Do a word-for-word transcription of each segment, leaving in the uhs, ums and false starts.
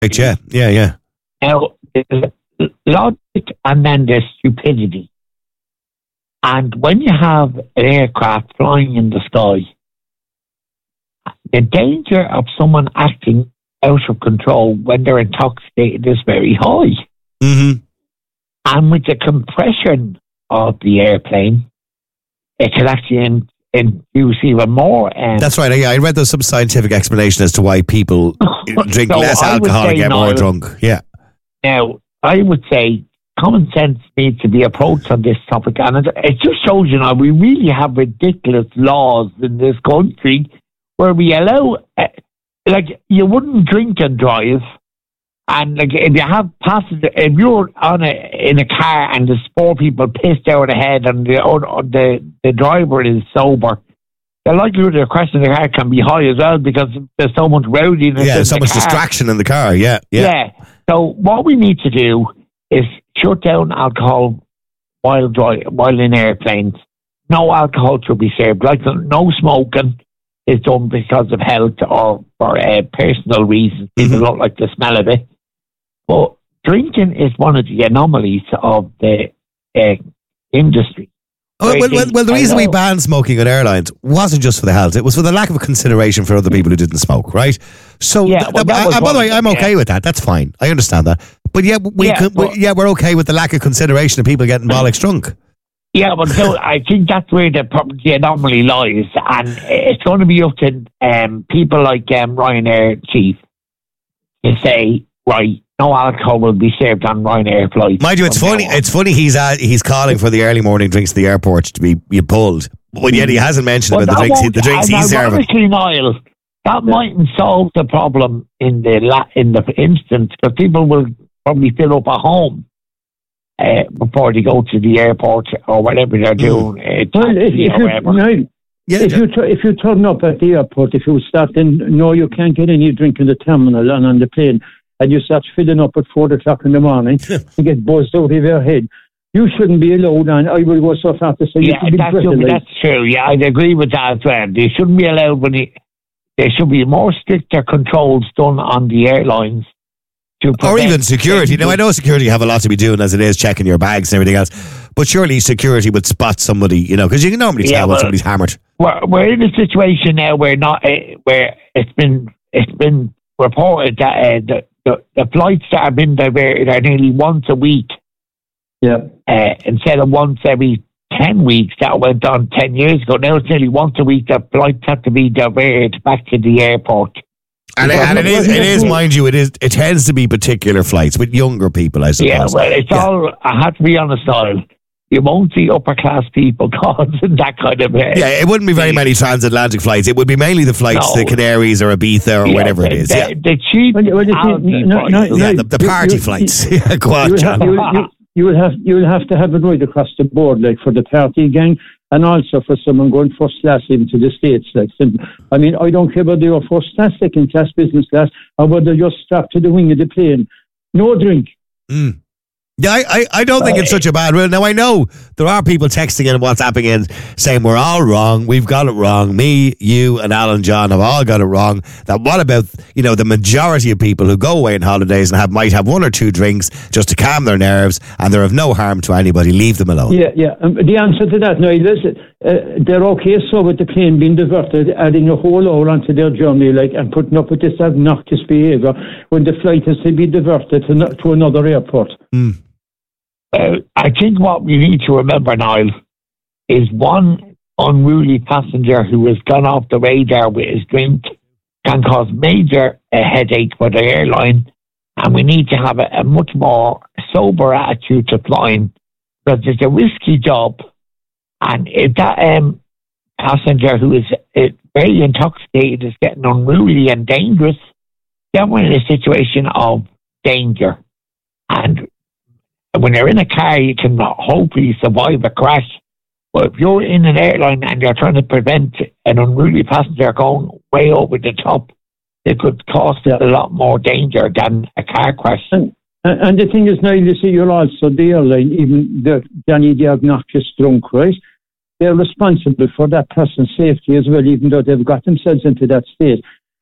Right, yeah, yeah, yeah. Now, there's logic and then there's stupidity. And when you have an aircraft flying in the sky, the danger of someone acting out of control when they're intoxicated is very high. Mm-hmm. And with the compression of the airplane, it can actually in, induce even more. Um, That's right. Yeah, I read there's some scientific explanation as to why people drink so less I would alcohol and say, get more Niall, drunk. Yeah. Now, I would say common sense needs to be approached on this topic. And it, it just shows, you know, we really have ridiculous laws in this country where we allow, uh, like, you wouldn't drink and drive. And like, if you have passenger, if you're on a in a car and there's four people pissed out ahead and the or the the driver is sober, the likelihood of crashing the car can be high as well because there's so much rowdiness. Yeah, in so the much car. distraction in the car. Yeah, yeah. Yeah. So what we need to do is shut down alcohol while dry, while in airplanes. No alcohol should be served. Like no smoking is done because of health or for uh, personal reasons. People Mm-hmm. don't like the smell of it. But drinking is one of the anomalies of the uh, industry. Oh, well, well, well, the reason we know- banned smoking on airlines wasn't just for the health; it was for the lack of consideration for other people who didn't smoke, right? So, Yeah, th- well, th- that was uh, by one the way, of I'm them, okay yeah. with that. That's fine. I understand that. But yeah, we Yeah, could, we, but- yeah, we're okay with the lack of consideration of people getting bollocks drunk. Yeah, but so I think that's where the, prob- the anomaly lies, and it's going to be up to um, people like um, Ryanair chief to say, right, no alcohol will be served on Ryanair flights. Mind you, it's from funny. now on. It's funny. He's uh, he's calling for the early morning drinks at the airport to be, be pulled, but yet he hasn't mentioned Well, about the that drinks. he- won't- The drinks and he's serving. ironically, Niall, that mightn't solve the problem in the la- in the instance because people will probably fill up at home uh, before they go to the airport or whatever they're doing. Uh, Well, if, taxi if or you whatever. no, Yeah, if yeah. you tu- if you turn up at the airport, if you start then no, you can't get any drink in the terminal and on the plane, and you start filling up at four o'clock in the morning, you get buzzed out of your head. You shouldn't be allowed, and I will go so far to say you Yeah, should be that's, breathalyzed. that's true. Yeah, I'd agree with that as well. They shouldn't be allowed when they, there should be more stricter controls done on the airlines. To Or prevent even security. Now, I know security have a lot to be doing as it is, checking your bags and everything else. But surely security would spot somebody, you know, because you can normally tell Yeah, when well- somebody's hammered. We're, we're in a situation now where not uh, where it's been it's been reported that uh, the, the the flights that have been diverted are nearly once a week Yeah. uh, instead of once every ten weeks that went on ten years ago. Now it's nearly once a week that flights have to be diverted back to the airport. And, it, and it is, it is, mind you, it is. It tends to be particular flights with younger people, I suppose. Yeah, well, it's Yeah. all. I have to be honest, Niall. You won't see upper class people causing that kind of. Uh, Yeah, it wouldn't be very many transatlantic flights. It would be mainly the flights No. to Canaries or Ibiza or yeah, whatever it the, is. The, Yeah, the cheap Well, well, you see, Aldi no, no, prices. no, yeah the, the you- party you- flights. Yeah, go on, You will, John. have, you, will, you, you will have you will have to have it right across the board, like for the party gang, and also for someone going first class even to the States. Like, simple. I mean, I don't care whether you're first class, second class, business class, or whether you're strapped to the wing of the plane. No drink. Mm. Yeah, I, I, I don't think it's such a bad rule. Now, I know there are people texting in and WhatsApping in saying we're all wrong. We've got it wrong. Me, you, and Alan John have all got it wrong. That what about, you know, the majority of people who go away on holidays and have might have one or two drinks just to calm their nerves and they're of no harm to anybody. Leave them alone. Yeah, yeah. Um, the answer to that, now, listen, uh, they're okay so with the plane being diverted, adding a whole hour onto their journey, like, and putting up with this obnoxious behaviour when the flight has to be diverted to, no, to another airport. Mm. Uh, I think what we need to remember, Niall, is one unruly passenger who has gone off the radar with his drink can cause major uh, headache for the airline, and we need to have a, a much more sober attitude to flying because it's a risky job, and if that um, passenger who is uh, very intoxicated is getting unruly and dangerous, then we're in a situation of danger. And when you're in a car, you can hopefully survive a crash. But if you're in an airline and you're trying to prevent an unruly passenger going way over the top, it could cause a lot more danger than a car crash. And, and the thing is, now, you see, you're also the airline, even the Danny the obnoxious drunk, right? They're responsible for that person's safety as well, even though they've got themselves into that state.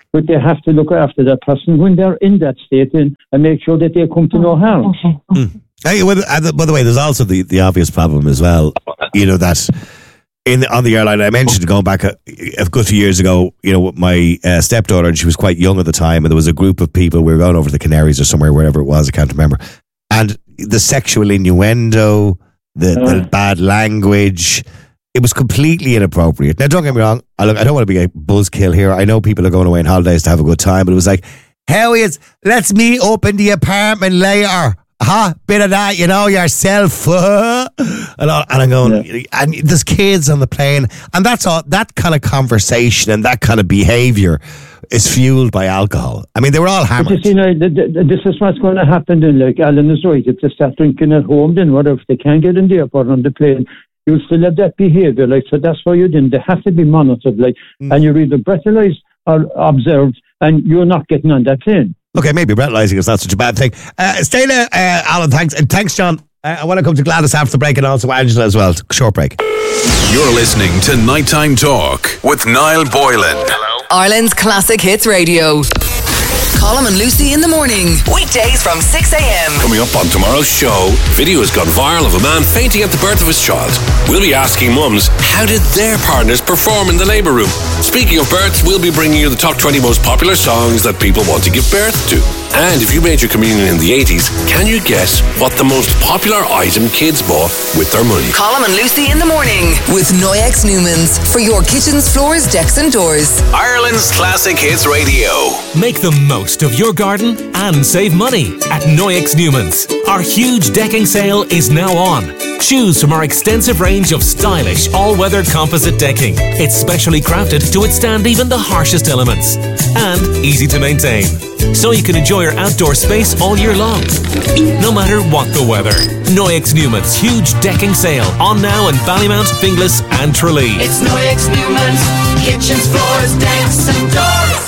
but they have to look after that person when they're in that state and, and make sure that they come to no harm. Mm. Hey, well, uh, by the way, there's also the, the obvious problem as well, you know, that in on the airline, I mentioned going back a, a good few years ago, you know, with my uh, stepdaughter, and she was quite young at the time, and there was a group of people, we were going over to the Canaries or somewhere, wherever it was, I can't remember, and the sexual innuendo, the, uh. the bad language, it was completely inappropriate. Now, don't get me wrong, I, look, I don't want to be a buzzkill here. I know people are going away on holidays to have a good time, but it was like, how is, let's meet up in the apartment later. Huh? Bit of that, you know, yourself. and, all, and I'm going, yeah. and there's kids on the plane, and that's all, that kind of conversation and that kind of behaviour is fueled by alcohol. I mean, they were all hammered. But you know, the, the, this is what's going to happen then, like Alan is right. If they start drinking at home, then what if they can't get in the airport on the plane? You'll still have that behaviour, like, so that's why you didn't. They have to be monitored, like, mm. and you're either breathalyzed or observed, and you're not getting on that plane. Okay, maybe breathalyzing is not such a bad thing. Uh, stay there, uh, Alan, thanks. And thanks, John. Uh, I want to come to Gladys after the break, and also Angela as well. Short break. You're listening to Nighttime Talk with Niall Boylan. Hello. Ireland's Classic Hits Radio. Colm and Lucy in the morning. Weekdays from six a.m. Coming up on tomorrow's show, video has gone viral of a man fainting at the birth of his child. We'll be asking mums, how did their partners perform in the labour room? Speaking of births, we'll be bringing you the top twenty most popular songs that people want to give birth to. And if you made your communion in the eighties, can you guess what the most popular item kids bought with their money? Colm and Lucy in the morning with Noyex Newmans for your kitchens, floors, decks and doors. Ireland's Classic Hits Radio. Make the most of your garden and save money at Noyex Newmans. Our huge decking sale is now on. Choose from our extensive range of stylish all-weather composite decking. It's specially crafted to withstand even the harshest elements and easy to maintain, so you can enjoy your outdoor space all year long, no matter what the weather. Noyex Newmans huge decking sale on now in Ballymount, Finglas and Tralee. It's Noyex Newmans, kitchens, floors, decks and doors.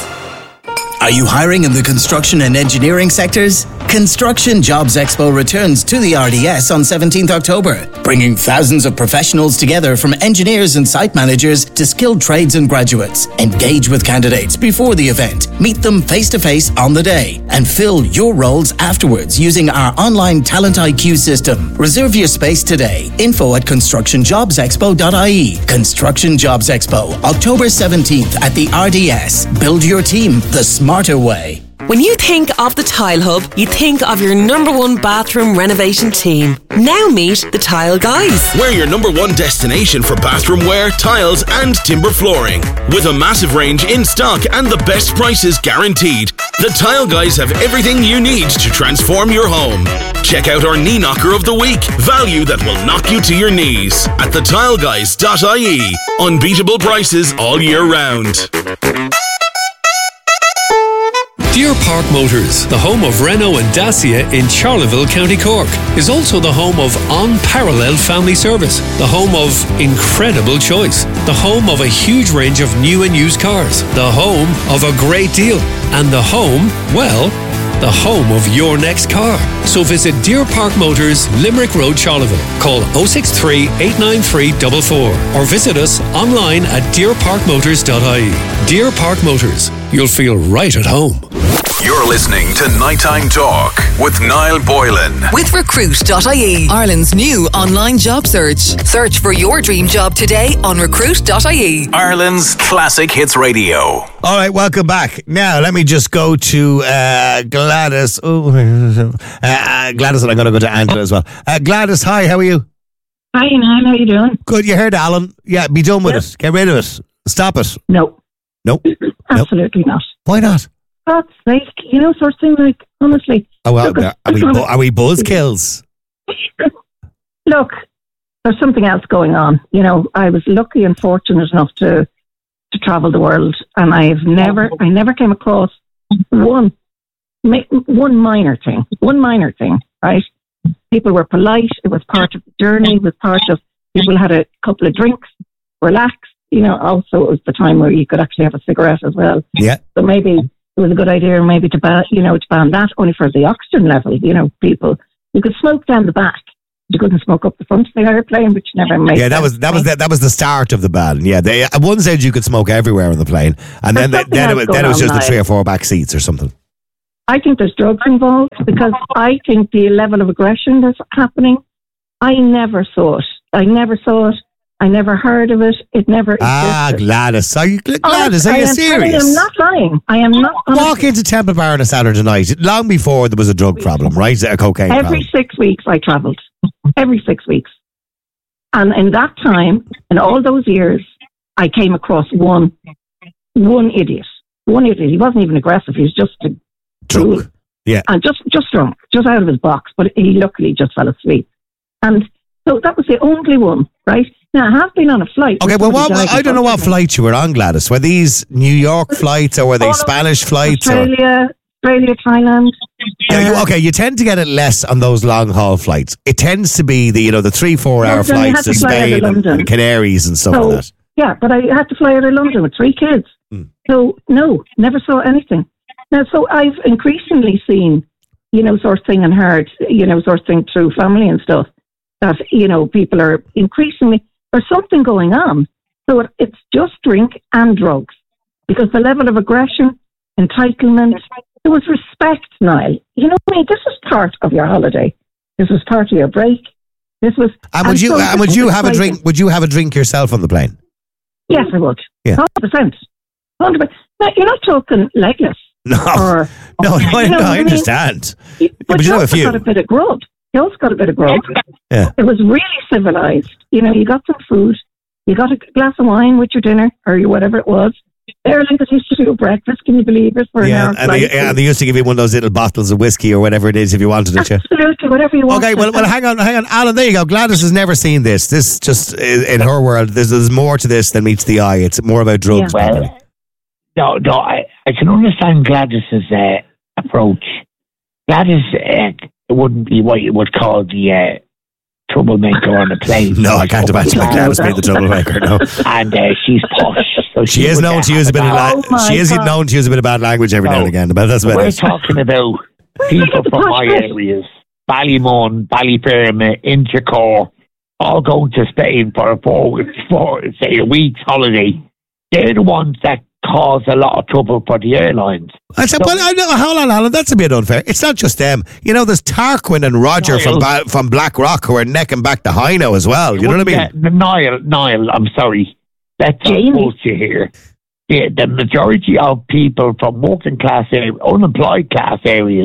Are you hiring in the construction and engineering sectors? Construction Jobs Expo returns to the R D S on seventeenth October, bringing thousands of professionals together from engineers and site managers to skilled trades and graduates. Engage with candidates before the event, meet them face-to-face on the day, and fill your roles afterwards using our online Talent I Q system. Reserve your space today. Info at construction jobs expo dot I E. Construction Jobs Expo, October seventeenth at the R D S. Build your team the smarter way. When you think of the Tile Hub, you think of your number one bathroom renovation team. Now meet the Tile Guys. We're your number one destination for bathroom wear, tiles and timber flooring. With a massive range in stock and the best prices guaranteed, the Tile Guys have everything you need to transform your home. Check out our knee knocker of the week, value that will knock you to your knees, at the tile guys dot I E. Unbeatable prices all year round. Deer Park Motors, the home of Renault and Dacia in Charleville, County Cork, is also the home of unparalleled family service, the home of incredible choice, the home of a huge range of new and used cars, the home of a great deal, and the home, well, the home of your next car. So visit Deer Park Motors, Limerick Road, Charleville. Call oh six three, eight nine three, four four or visit us online at deer park motors dot I E. Deer Park Motors, you'll feel right at home. You're listening to Nighttime Talk with Niall Boylan. With recruit dot I E, Ireland's new online job search. Search for your dream job today on recruit dot I E. Ireland's Classic Hits Radio. All right, welcome back. Now, let me just go to uh, Gladys. Oh, uh, Gladys, and I'm going to go to Angela as well. Uh, Gladys, hi, how are you? Hi, Niall, how are you doing? Good, you heard Alan. Yeah, be done with yep. it. Get rid of it. Stop it. No. Nope. Absolutely nope. not. Why not? God's sake, you know, sort of thing, like, honestly. Oh, well, look, are, we, are we buzzkills? Look, there's something else going on. You know, I was lucky and fortunate enough to to travel the world, and I've never, I never came across one, one minor thing, one minor thing, right? People were polite. It was part of the journey. It was part of, people had a couple of drinks, relaxed. You know, also it was the time where you could actually have a cigarette as well. Yeah. So maybe it was a good idea maybe to ban, you know, to ban that only for the oxygen level, you know, people. You could smoke down the back, You couldn't smoke up the front of the airplane, which never made Yeah, that sense was that to was me. the, that was the start of the ban. Yeah, they, at one stage you could smoke everywhere on the plane, and then There's they, then, it, something was- else then it was going just on, the three Niall. or four back seats or something. I think there's drugs involved because I think the level of aggression that's happening, I never saw it. I never saw it. I never heard of it. It never Ah, existed. Gladys, are you Gladys? I Are you am telling serious? you, I'm not lying. I am not. Walk into Temple Bar on a Saturday night, long before there was a drug problem, right? A cocaine Every problem. six weeks I travelled. Every six weeks. And in that time, in all those years, I came across one one idiot. One idiot. He wasn't even aggressive. He was just a fool. Yeah. And just, just drunk, just out of his box. But he luckily just fell asleep. And so that was the only one, right? Now, I have been on a flight. Okay, with well, somebody what, died I don't know what unfortunately. flight you were on, Gladys. Were these New York flights or were they Spanish flights? Or? Australia, Australia, Thailand. Yeah, you- okay, you tend to get it less on those long haul flights. It tends to be the you know the three four hour London, you flights had to to fly out of Spain and, London. and Canaries and stuff So, like that. yeah, but I had to fly out of London with three kids. Hmm. So, no, never saw anything. Now, so I've increasingly seen, you know, sort of thing and heard, you know, sort of thing through family and stuff, that, you know, people are increasingly, there's something going on. So it, it's just drink and drugs. Because the level of aggression, entitlement, there was respect, Niall. You know what I mean? This was part of your holiday. This was part of your break. This was... And would you so and this would was you have a exciting. drink? Would you have a drink yourself on the plane? Yes, I would. Yeah. one hundred percent. one hundred percent. Now, you're not talking legless. No, Or, no, you no, I, know no, what I mean? understand. You- Yeah, But but you you have a also few. got a bit of grub. You also got a bit of grub. Yeah. It was really civilized. You know, you got some food. You got a glass of wine with your dinner or your whatever it was. Aer Lingus used to do a breakfast, can you believe it? For Yeah, an hour and they, flight. and they used to give you one of those little bottles of whiskey or whatever it is if you wanted it. Yeah. Absolutely, whatever you want. Okay, well, well, hang on, hang on, Alan. There you go. Gladys has never seen this. This just in in her world. There's, there's more to this than meets the eye. It's more about drugs. Yeah. probably. No, no, I, I can understand Gladys's uh, approach. Gladys uh, wouldn't be what you would call the uh, troublemaker on a plane. No, I can't imagine that Gladys being the troublemaker. No, and uh, she's posh. So she is would, known uh, to use a bit of have la- a bad- she is known to use a bit of bad language every now and again. But that's about We're it. talking about people from my areas, Ballymun, Ballyfermot, Inchicore, all going to Spain for a four, four, say a week's holiday. They're the ones that cause a lot of trouble for the airlines. I said, well, I know, hold on, Alan, that's a bit unfair. It's not just them. You know, there's Tarquin and Roger from ba- from Black Rock who are necking back to Hino as well. You know what I mean? Yeah, Niall, Niall, I'm sorry. Let's not bullshit here. The, the majority of people from working class areas, unemployed class areas,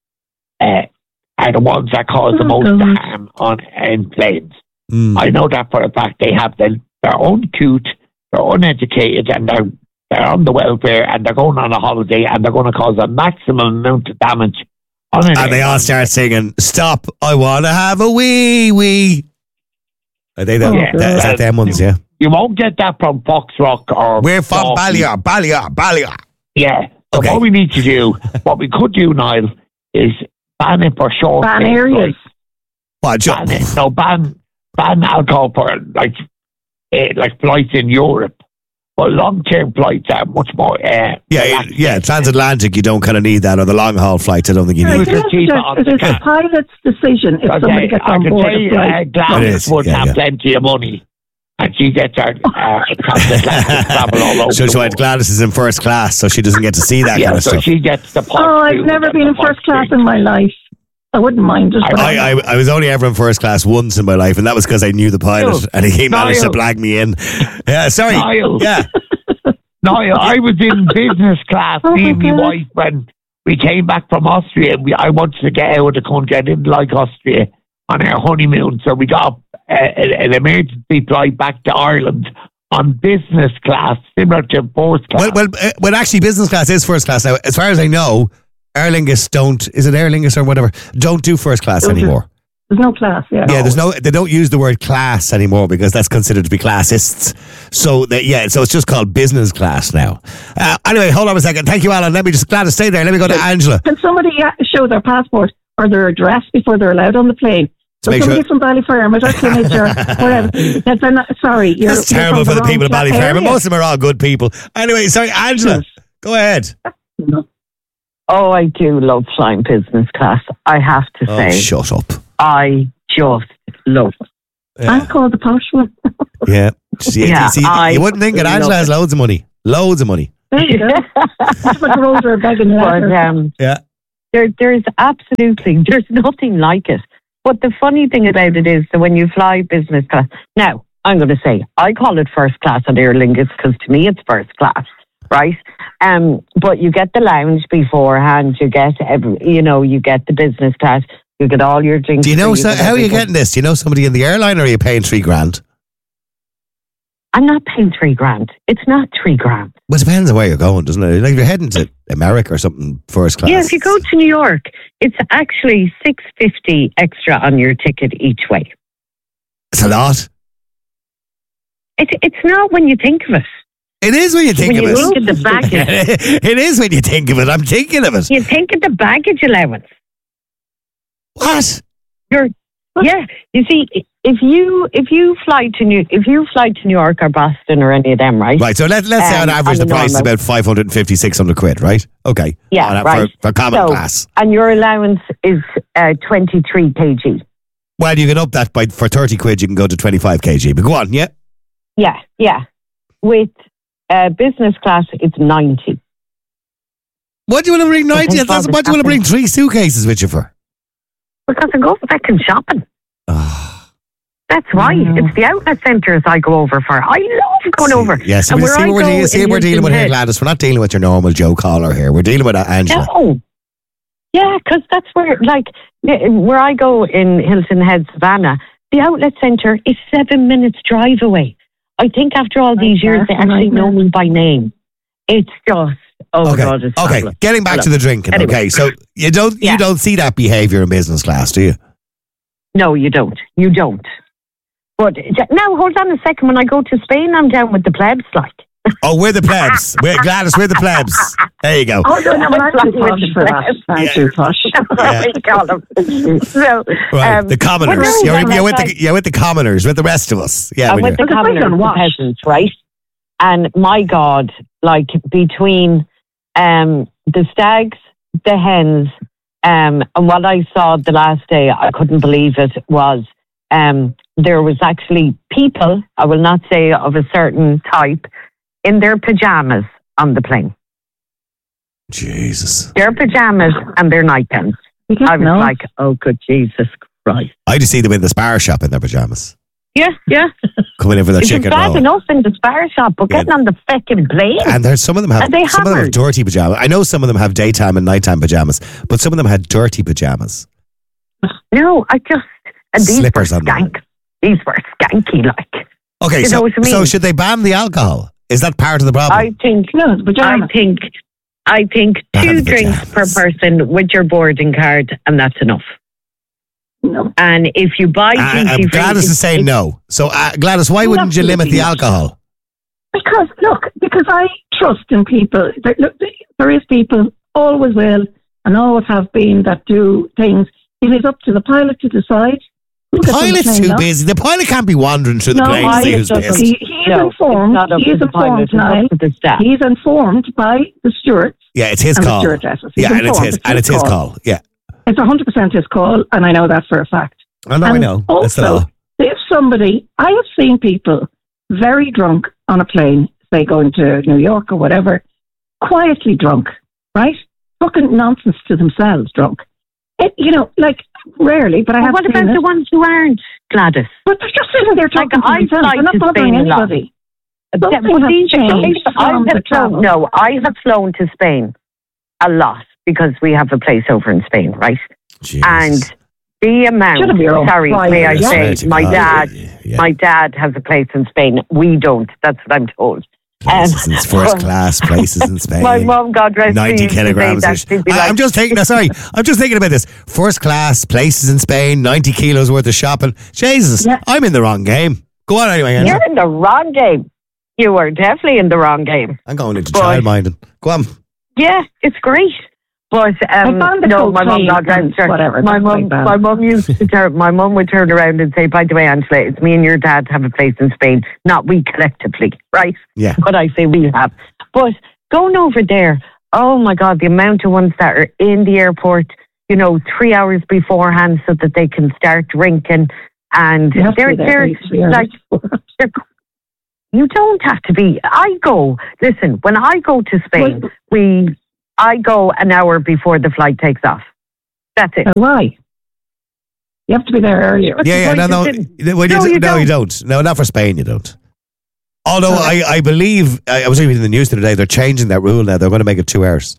uh, are the ones that cause the most harm on in planes. I know that for a fact. They have the, their own cute, they're uneducated, and they're they're on the welfare, and they're going on a holiday, and they're going to cause a maximum amount of damage. On an And they all start singing, "Stop! I want to have a wee wee." Are they that? Yeah. that is that them ones? Yeah. You won't get that from Fox Rock or... We're from Dalkey. Balliol, Balliol, Balliol. Yeah. So Okay. what we need to do, what we could do, Niall, is ban it for short Ban term areas. What? Ban it. No, ban ban alcohol for like eh, like flights in Europe. But long term flights are much more. Uh, Yeah, it- yeah. Transatlantic, you don't kind of need that, or the long haul flights. I don't think you Right, need. it is just- it is the pilot's decision if Okay, somebody gets I on can board say a flight. uh, It Gladys is, would yeah, have yeah. plenty of money, and she gets her uh, transatlantic travel all over. So, the so world. Gladys is in first class, so she doesn't get to see that yeah, kind of so stuff. she gets the. Oh, I've never been in first class in my life. I wouldn't mind it. but I, I, I was only ever in first class once in my life, and that was because I knew the pilot, Niall, and he managed to Niall. blag me in. Yeah, sorry. Niall. Yeah. No, I was in business class, Oh, me and my my God. wife, when we came back from Austria. We, I wanted to get out of the country. I didn't like Austria on our honeymoon, so we got uh, an an emergency flight back to Ireland on business class, similar to first class. Well, well, uh, well, actually, business class is first class now. As far as I know, Aer Lingus don't. Is it Aer Lingus or whatever? Don't do first class Don't do- anymore. There's no class, yeah. Yeah, there's no. They don't use the word class anymore because that's considered to be classists. So that, yeah, so it's just called business class now. Uh, anyway, hold on a second. Thank you, Alan. Let me just glad to stay there. Let me go to Angela. Can somebody uh, show their passport or their address before they're allowed on the plane? So make somebody sure- from Ballyfermot or Kinnage or whatever. That they're not, sorry, you're, That's you're terrible from for the wrong people of cla- Ballyfermot. area. Most of them are all good people. Anyway, sorry, Angela, go ahead. Oh, I do love flying business class. I have to Oh, say, shut up. I just love it. Yeah. I'm called the posh one. Yeah. See, Yeah, see, I you wouldn't think it. Angela love has it. loads of money. Loads of money. There you go. That's what roads are begging But, letter. um, Yeah. there, there's absolutely, there's nothing like it. But the funny thing about it is that when you fly business class, now, I'm going to say, I call it first class on Aer Lingus because to me it's first class, right? Um, but you get the lounge beforehand, you get, every, you know, you get the business class, you get all your drinks. Do you know free, so, get how are you everything. getting this? Do you know somebody in the airline, or are you paying three grand? I'm not paying three grand. It's not three grand. Well, it depends on where you're going, doesn't it? Like if you're heading to America or something, first class. Yeah, if you go to New York, it's actually six fifty extra on your ticket each way. It's a lot. It, it's not when you think of it. It is when you think When of you it. think of the baggage. It is when you think of it. I'm thinking of it. You think of the baggage allowance. What? You're, yeah. You see, if you if you fly to New if you fly to New York or Boston or any of them, right? Right, so let, let's say on Um, average on the a price is normal- about five hundred fifty, six hundred quid, right? Okay. Yeah, On a- right. For, for common So- class. And your allowance is uh, twenty-three kilograms. Well, you can up that by for thirty quid, you can go to twenty-five kilograms. But go on, yeah. Yeah, yeah. With uh, business class, it's ninety. What do you want to bring ninety? think That's, Bob what is do you want to bring happy. three suitcases with you for? Because I go second shopping. That's why. It's the outlet centres I go over for. I love going over. Yeah, see, And we where see I what we're, go dealing, see in what we're dealing with here, Hilton Head- Gladys. We're not dealing with your normal Joe caller here. We're dealing with uh, Angela. No. Yeah, because that's where, like, where I go in Hilton Head, Savannah, the outlet centre is seven minutes drive away. I think after all these years, they actually know me by name. It's just, oh Okay, God, it's okay. fabulous. Getting back Hello. to the drinking. Anyway. Okay, so you don't Yeah. you don't see that behaviour in business class, do you? No, you don't. You don't. But now, hold on a second. When I go to Spain, I'm down with the plebs, like. Oh, we're the plebs. We're Gladys. We're the plebs. There you go. Oh, no, no, I'm too posh for that. I'm Yeah. too posh. Yeah. We call them. So, Right, um, the commoners. well, no, you're, like you're with I- the you're with the commoners, with the rest of us. Yeah, I'm when with the you're- commoners, the peasants, right? And my God, like between um, the stags, the hens, um, and what I saw the last day, I couldn't believe it, was um, there was actually people, I will not say of a certain type, in their pajamas on the plane. Jesus. Their pajamas and their nightgowns. I was know. like, oh, good Jesus Christ. I just see them in the Spar shop in their pajamas, Yeah, yeah. coming in for their It's chicken bad roll. enough in the spar shop, but getting on the fucking plane. And there's some of them have Are they some of them have hammered? dirty pajamas. I know some of them have daytime and nighttime pajamas, but some of them had dirty pajamas. No, I just and these Slippers were on them. skank. These were skanky, like. Okay, You so know what I mean? so should they ban the alcohol? Is that part of the problem? I think. No, it's pajamas. I think. I think Not two the drinks per person with your boarding card, and that's enough. No. And if you buy Uh, duty uh, free, Gladys is saying no. So uh, Gladys, why wouldn't you limit the alcohol? Because, look, because I trust in people. There, look, there is people, always will, and always have been, that do things. It is up to the pilot to decide. who The gets on pilot's plane too now. busy. The pilot can't be wandering through the No, plane to pilot see who's doesn't. pissed. He, he is No, informed. it's not up He to is the pilot, informed it's up now. to the staff. He is informed by the stewards. Yeah, it's his and the call. stewardesses. He's Yeah, and it's informed. his and it's his call. Yeah, It's one hundred percent his call, and I know that for a fact. I know. I And know. That's the also, law. if somebody, I have seen people very drunk on a plane, say going to New York or whatever, quietly drunk, right? Fucking nonsense to themselves, drunk. It, you know, like rarely, but I Well, have what seen about it. the ones who aren't, Gladys? But they're just sitting there talking Like, to I themselves. fly They're not to bothering Spain a lot. anybody. But Something has these- changed I from the have travel. flown, no, I have flown to Spain a lot because we have a place over in Spain, right? Jesus. And the amount, Shouldn't be your own sorry, private, may I yeah. Swear say, to my God. dad, Yeah. my dad has a place in Spain. We don't. That's what I'm told. Places Um, in first class places in Spain. My mum, God rest ninety her, kilograms. that she'd be I, like, I'm just thinking. no, Sorry, I'm just thinking about this. First class places in Spain, ninety kilos worth of shopping. Jesus, Yeah. I'm in the wrong game. Go on anyway. Andrew. You're in the wrong game. You were definitely in the wrong game. I'm going into But- child minding. Go on. Yeah, it's great. But um, I found the no, my mum, cocaine God and rest her. whatever, My that's mum, like that. my mum used to turn. My mum would turn around and say, "By the way, Angela, it's me and your dad have a place in Spain. Not we collectively, right? Yeah. But I say we have. But going over there, oh my God, the amount of ones that are in the airport, you know, three hours beforehand so that they can start drinking. And You have to they're, be there they're at least three hours like, they're, you don't have to be. I go, listen, when I go to Spain, Well- we, I go an hour before the flight takes off. That's it. And why? You have to be there earlier. What's Yeah, the yeah, no, point no, of sitting- when you, No, no, you you don't. don't. No, not for Spain, you don't. Although I, I believe, I I was reading the news today, they're changing that rule now. They're going to make it two hours.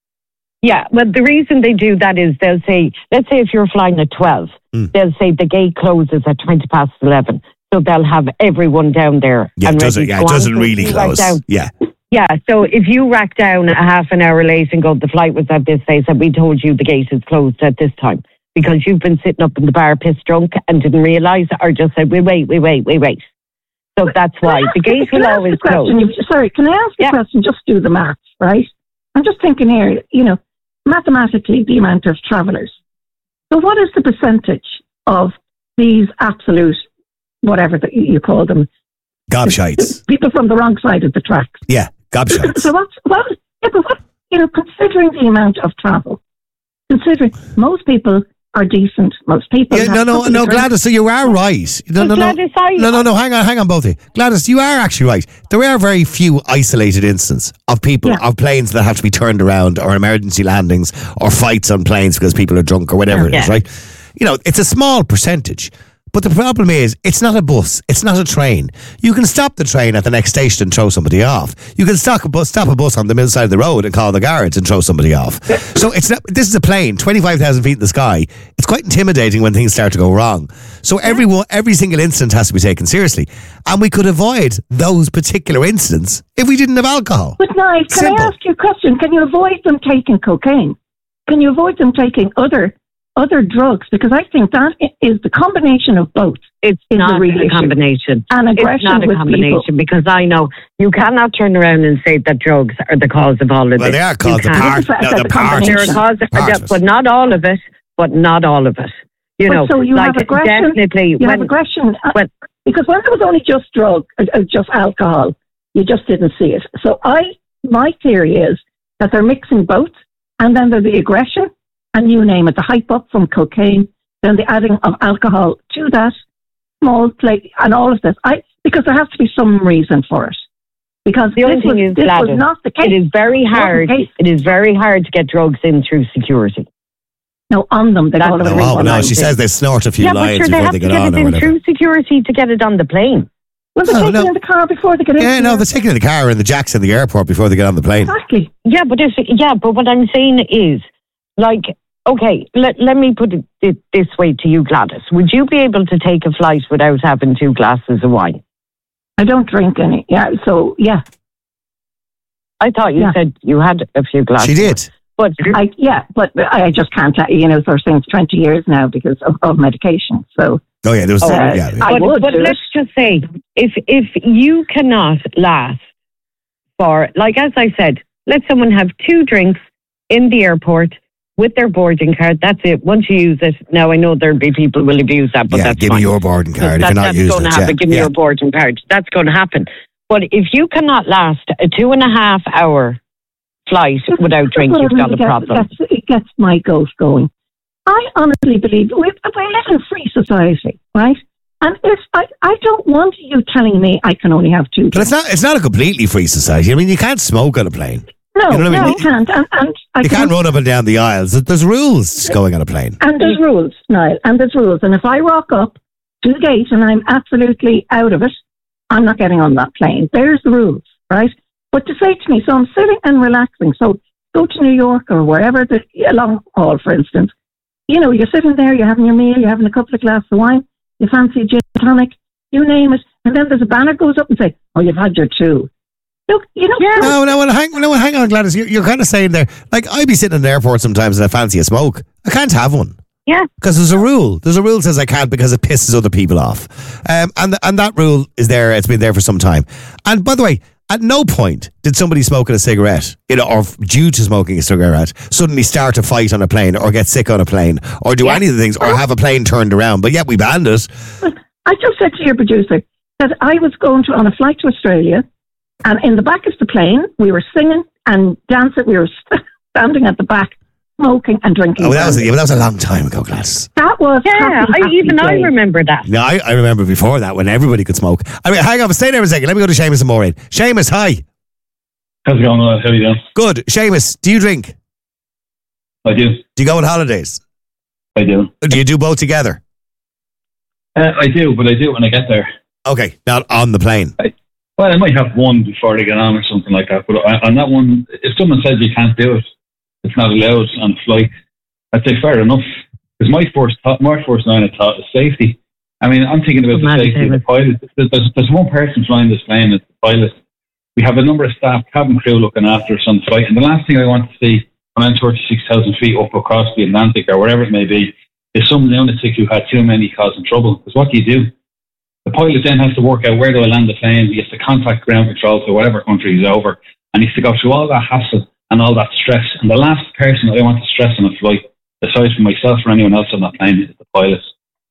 Yeah, but the reason they do that is they'll say, let's say if you're flying at twelve, Mm. they'll say the gate closes at twenty past eleven. So they'll have everyone down there. Yeah, it and doesn't, ready yeah, to it go on. doesn't So really if you rack close. down- Yeah. Yeah, so if you rack down a half an hour late and go, the flight was at this place and we told you the gate is closed at this time because you've been sitting up in the bar pissed drunk and didn't realise or just said, we wait, we wait, we wait. So that's why the gate Can will I ask always a question? close. You- Sorry, can I ask Yeah. a question? Just do the maths, right? I'm just thinking here, you know, mathematically, the amount of travellers. So what is the percentage of these absolute, whatever that you call them, Gobshites. people from the wrong side of the tracks? Yeah, gobshites. So what's, what, yeah, but what, you know, considering the amount of travel, considering most people are decent, most people Yeah, have no, no, couple no, of drinks. Gladys, so you are right. No, no, no. Gladys, I- No, no, no, hang on, hang on, both of you. Gladys, you are actually right. There are very few isolated instances of people, Yeah. of planes that have to be turned around or emergency landings or fights on planes because people are drunk or whatever it is, Yeah. right? You know, it's a small percentage. But the problem is, it's not a bus. It's not a train. You can stop the train at the next station and throw somebody off. You can stop a bus, stop a bus on the middle side of the road and call the guards and throw somebody off. So it's not. This is a plane, twenty-five thousand feet in the sky. It's quite intimidating when things start to go wrong. So every one- every single incident has to be taken seriously, and we could avoid those particular incidents if we didn't have alcohol. But Niall, can Simple. I ask you a question? Can you avoid them taking cocaine? Can you avoid them taking other other drugs? Because I think that i- is the combination of both. It's is not the real a issue. combination. And It's aggression not a with combination people. because I know you cannot turn around and say that drugs are the cause of all of Well, this. they are You caused the can't. part. That's No, the the part. They're a combination. cause, Part of it. but not all of it. But not all of it. You But know, so you like have aggression. definitely You when have aggression uh, when- because when it was only just drug, uh, uh, just alcohol, you just didn't see it. So I, my theory is that they're mixing both, and then there's the aggression, and you name it, the hype up from cocaine, then the adding of alcohol to that small plate, and all of this. I because there has to be some reason for it. Because the only this thing was, is, this was Gladys, not the case. it is very It wasn't hard. the case. It is very hard to get drugs in through security. No, on them. They That's got the a No, ring oh, one no, line she thing. says they snort a few Yeah, but lines sure, they before have they to get get on it or in whatever. through security to get it on the plane. Well, they Oh, take no. it in the car before they get in. Yeah, no, they're taking it in the car and the jacks in the airport before they get on the plane. Exactly. Yeah, but if yeah, but what I'm saying is, like, okay, let let me put it thi- this way to you, Gladys. Would you be able to take a flight without having two glasses of wine? I don't drink any. Yeah, so, yeah. I thought you Yeah. said you had a few glasses. She did. But I, yeah, but I I just can't, you know, sort of since twenty years now because of, of medication. So, Oh, yeah, there was. Oh, yeah, uh, yeah. I but, would but do let's it. just say, if if you cannot last for, like as I said, let someone have two drinks in the airport with their boarding card. That's it. Once you use it, now I know there'll be people who will abuse that, but yeah, that's give fine. me your boarding card if That- you're not that's using going it. to happen. Yeah, Give me yeah. your boarding card. That's going to happen. But if you cannot last a two and a half hour flight without drink, That's you've what I got a really problem. get- that's- it gets my ghost going. I honestly believe we, we live in a free society, right? And if I, I don't want you telling me I can only have two. But it's not. It's not a completely free society. I mean, you can't smoke on a plane. No, you know what I no, mean? you can't. And, and I You can't run up and down the aisles. There's rules going on a plane. And there's rules, Niall, and there's rules. And if I rock up to the gate and I'm absolutely out of it, I'm not getting on that plane. There's the rules, right? But to say to me, so I'm sitting and relaxing. So go to New York or wherever, the a long haul, for instance. You know, you're sitting there, you're having your meal, you're having a couple of glasses of wine, you fancy a gin tonic, you name it. And then there's a banner goes up and say, oh, you've had your two. Look, you know. Yeah. No, no, well, hang, no, hang on, Gladys. You're, you're kind of saying there, like, I'd be sitting in the airport sometimes and I fancy a smoke. I can't have one. Yeah. Because there's a rule. There's a rule that says I can't because it pisses other people off. Um, and, and that rule is there. It's been there for some time. And by the way, at no point did somebody smoking a cigarette, you know, or due to smoking a cigarette, suddenly start a fight on a plane or get sick on a plane or do Yeah. any of the things or have a plane turned around. But yet we banned it. I just said to your producer that I was going to on a flight to Australia, and in the back of the plane, we were singing and dancing. We were standing at the back, smoking and drinking. Oh, that was, brandy. yeah, but that was a long time ago, Gladys. That was Yeah, happy, I, happy even I days. remember that. No, I, I remember before that when everybody could smoke. I mean, hang on, stay there for a second. Let me go to Seamus and Maureen. Seamus, hi. How's it going, lad? How are you doing? Good. Seamus, do you drink? I do. Do you go on holidays? I do. Do you do both together? Uh, I do, but I do it when I get there. Okay, not on the plane. I, well, I might have one before they get on or something like that. But I, on that one, if someone says you can't do it, it's not allowed on a flight, I'd say fair enough. Because my first thought, my first line of thought is safety. I mean, I'm thinking about the safety of the pilot. There's, there's one person flying this plane, it's the pilot. We have a number of staff, cabin crew looking after us on flight. And the last thing I want to see when I'm thirty-six thousand feet up across the Atlantic or wherever it may be is some lunatic who had too many causing trouble. Because what do you do? The pilot then has to work out where do I land the plane. He has to contact ground control to whatever country he's over. And he has to go through all that hassle and all that stress. And the last person that I want to stress on a flight, aside from myself or anyone else on that plane, is the pilot.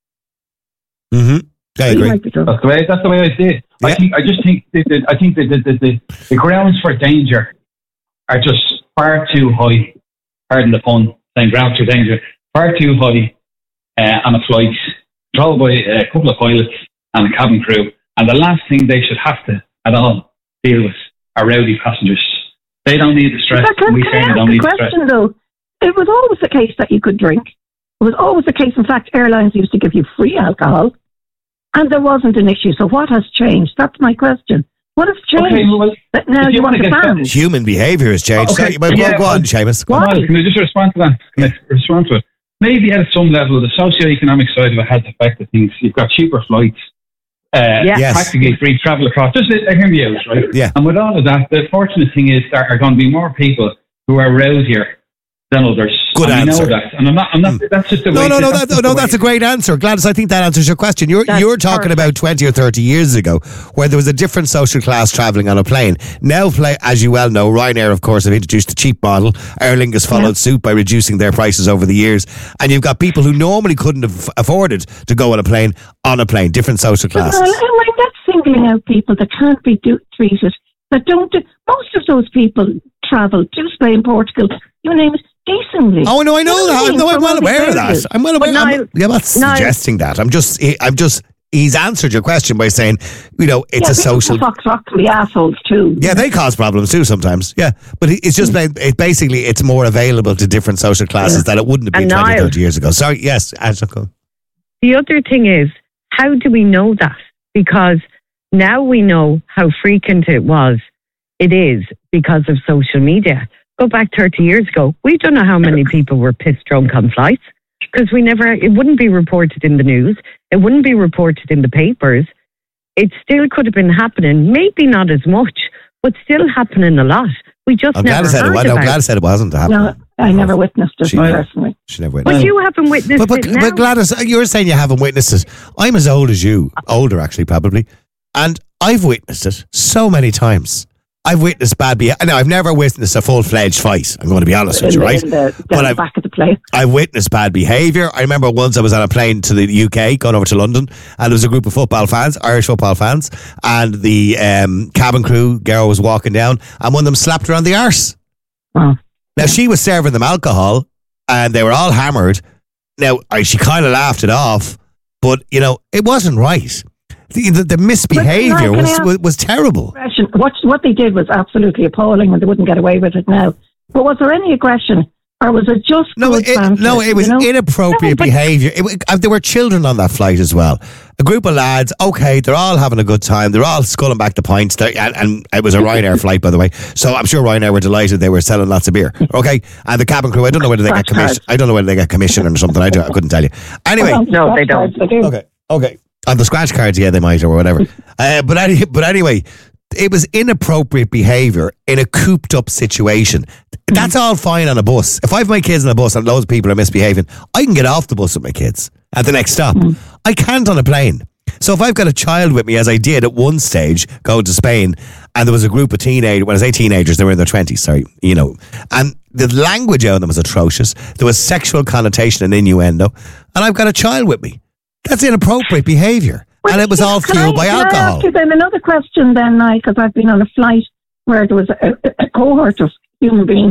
Mm-hmm. I agree. That's the way. That's the way I see it. Yeah. I think. I just think. That, that, I think that the, the, the, the grounds for danger are just far too high. Pardon the pun. Saying grounds for danger far too high uh, on a flight, controlled by a couple of pilots and a cabin crew. And the last thing they should have to at all deal with are rowdy passengers. They don't need the stress. Can, we can say I they ask don't a need the question stress. though? It was always the case that you could drink. It was always the case. In fact, airlines used to give you free alcohol, and there wasn't an issue. So what has changed? That's my question. What has changed? Okay, well, that now you, you want to get ban? Human behaviour has changed. Okay. So, but Yeah, go on, but- Seamus. Go Why? on. Can I just respond to that? Can I respond to it? Maybe at some level, the socio-economic side of it has affected things. You've got cheaper flights, uh, Yeah. Yes. practically free travel across. Just uh, hear me out, right? Yeah. And with all of that, the fortunate thing is there are going to be more people who are rowdier than others. Good and answer. We know that. And I'm not, I'm not, that's just the No, way no, no, that's that, just no, the that's way a great answer. Gladys, I think that answers your question. You're That's you're talking about twenty or thirty years ago where there was a different social class travelling on a plane. Now, play, as you well know, Ryanair, of course, have introduced the cheap model. Aer Lingus followed suit by reducing their prices over the years. And you've got people who normally couldn't have afforded to go on a plane, on a plane, different social But, classes. uh, like that's singling out people that can't be do- treated. That don't. Do, most of those people travel to Spain, Portugal. You name it. Decently. Oh no, I know You that. what I mean? No, I'm From well all these aware of areas. that. I'm well aware. But I'm, now- not- yeah, I'm not now- suggesting that. I'm just, I'm just. He's answered your question by saying, you know, it's yeah, a social. Fox rock can be assholes too. Yeah, they cause problems too sometimes. Yeah, but it- it's just like it basically it's more available to different social classes that it wouldn't have been And twenty, Niall- thirty years ago. Sorry, yes, Angela, go. The other thing is, how do we know that? Because now we know how frequent it was. It is because of social media. Go back thirty years ago, we don't know how many people were pissed drunk on flights because we never, it wouldn't be reported in the news. It wouldn't be reported in the papers. It still could have been happening, maybe not as much, but still happening a lot. We just I'm never glad I said it. heard was- No, about glad I it. said it wasn't happening. No, I never witnessed it She- personally. She never witnessed. But you haven't witnessed But, but, it now. but Gladys, you're saying you haven't witnessed it. I'm as old as you, older actually, probably, and I've witnessed it so many times. I've witnessed bad behavior. No, I've never witnessed a full-fledged fight. I'm going to be honest with you, right? In the, But down the I've, back of the plane. I've witnessed bad behaviour. I remember once I was on a plane to the U K, going over to London, and there was a group of football fans, Irish football fans, and the um, cabin crew girl was walking down, and one of them slapped her on the arse. Oh. Now, she was serving them alcohol, and they were all hammered. Now, I, she kind of laughed it off, but, you know, it wasn't right. The, the, the misbehaviour But, Mark, was, can I ask- was was terrible. Aggression. What what they did was absolutely appalling, and they wouldn't get away with it now. But was there any aggression, or was it just No, good it, banter, no, it was you know? inappropriate No, but- behaviour. It, wa- uh, there were children on that flight as well. A group of lads, okay, they're all having a good time. They're all sculling back the pints. They're- And, and it was a Ryanair flight, by the way. So I'm sure Ryanair were delighted they were selling lots of beer. Okay? And the cabin crew, I don't know whether they got Scratch commission. I don't know whether they got commission or something. I, don't, I couldn't tell you. Anyway. Well, no, they don't. They do. Okay, okay. On the scratch cards, yeah, they might or whatever. uh, but any, but anyway, it was inappropriate behaviour in a cooped up situation. That's all fine on a bus. If I have my kids on a bus and loads of people are misbehaving, I can get off the bus with my kids at the next stop. I can't on a plane. So if I've got a child with me, as I did at one stage, going to Spain, and there was a group of teenagers, when I say teenagers, they were in their twenties, sorry, you know, and the language out of them was atrocious. There was sexual connotation and innuendo, and I've got a child with me. That's inappropriate behaviour. And it was all Can I- fueled by can I alcohol. ask you then another question then, because I've been on a flight where there was a, a, a cohort of human beings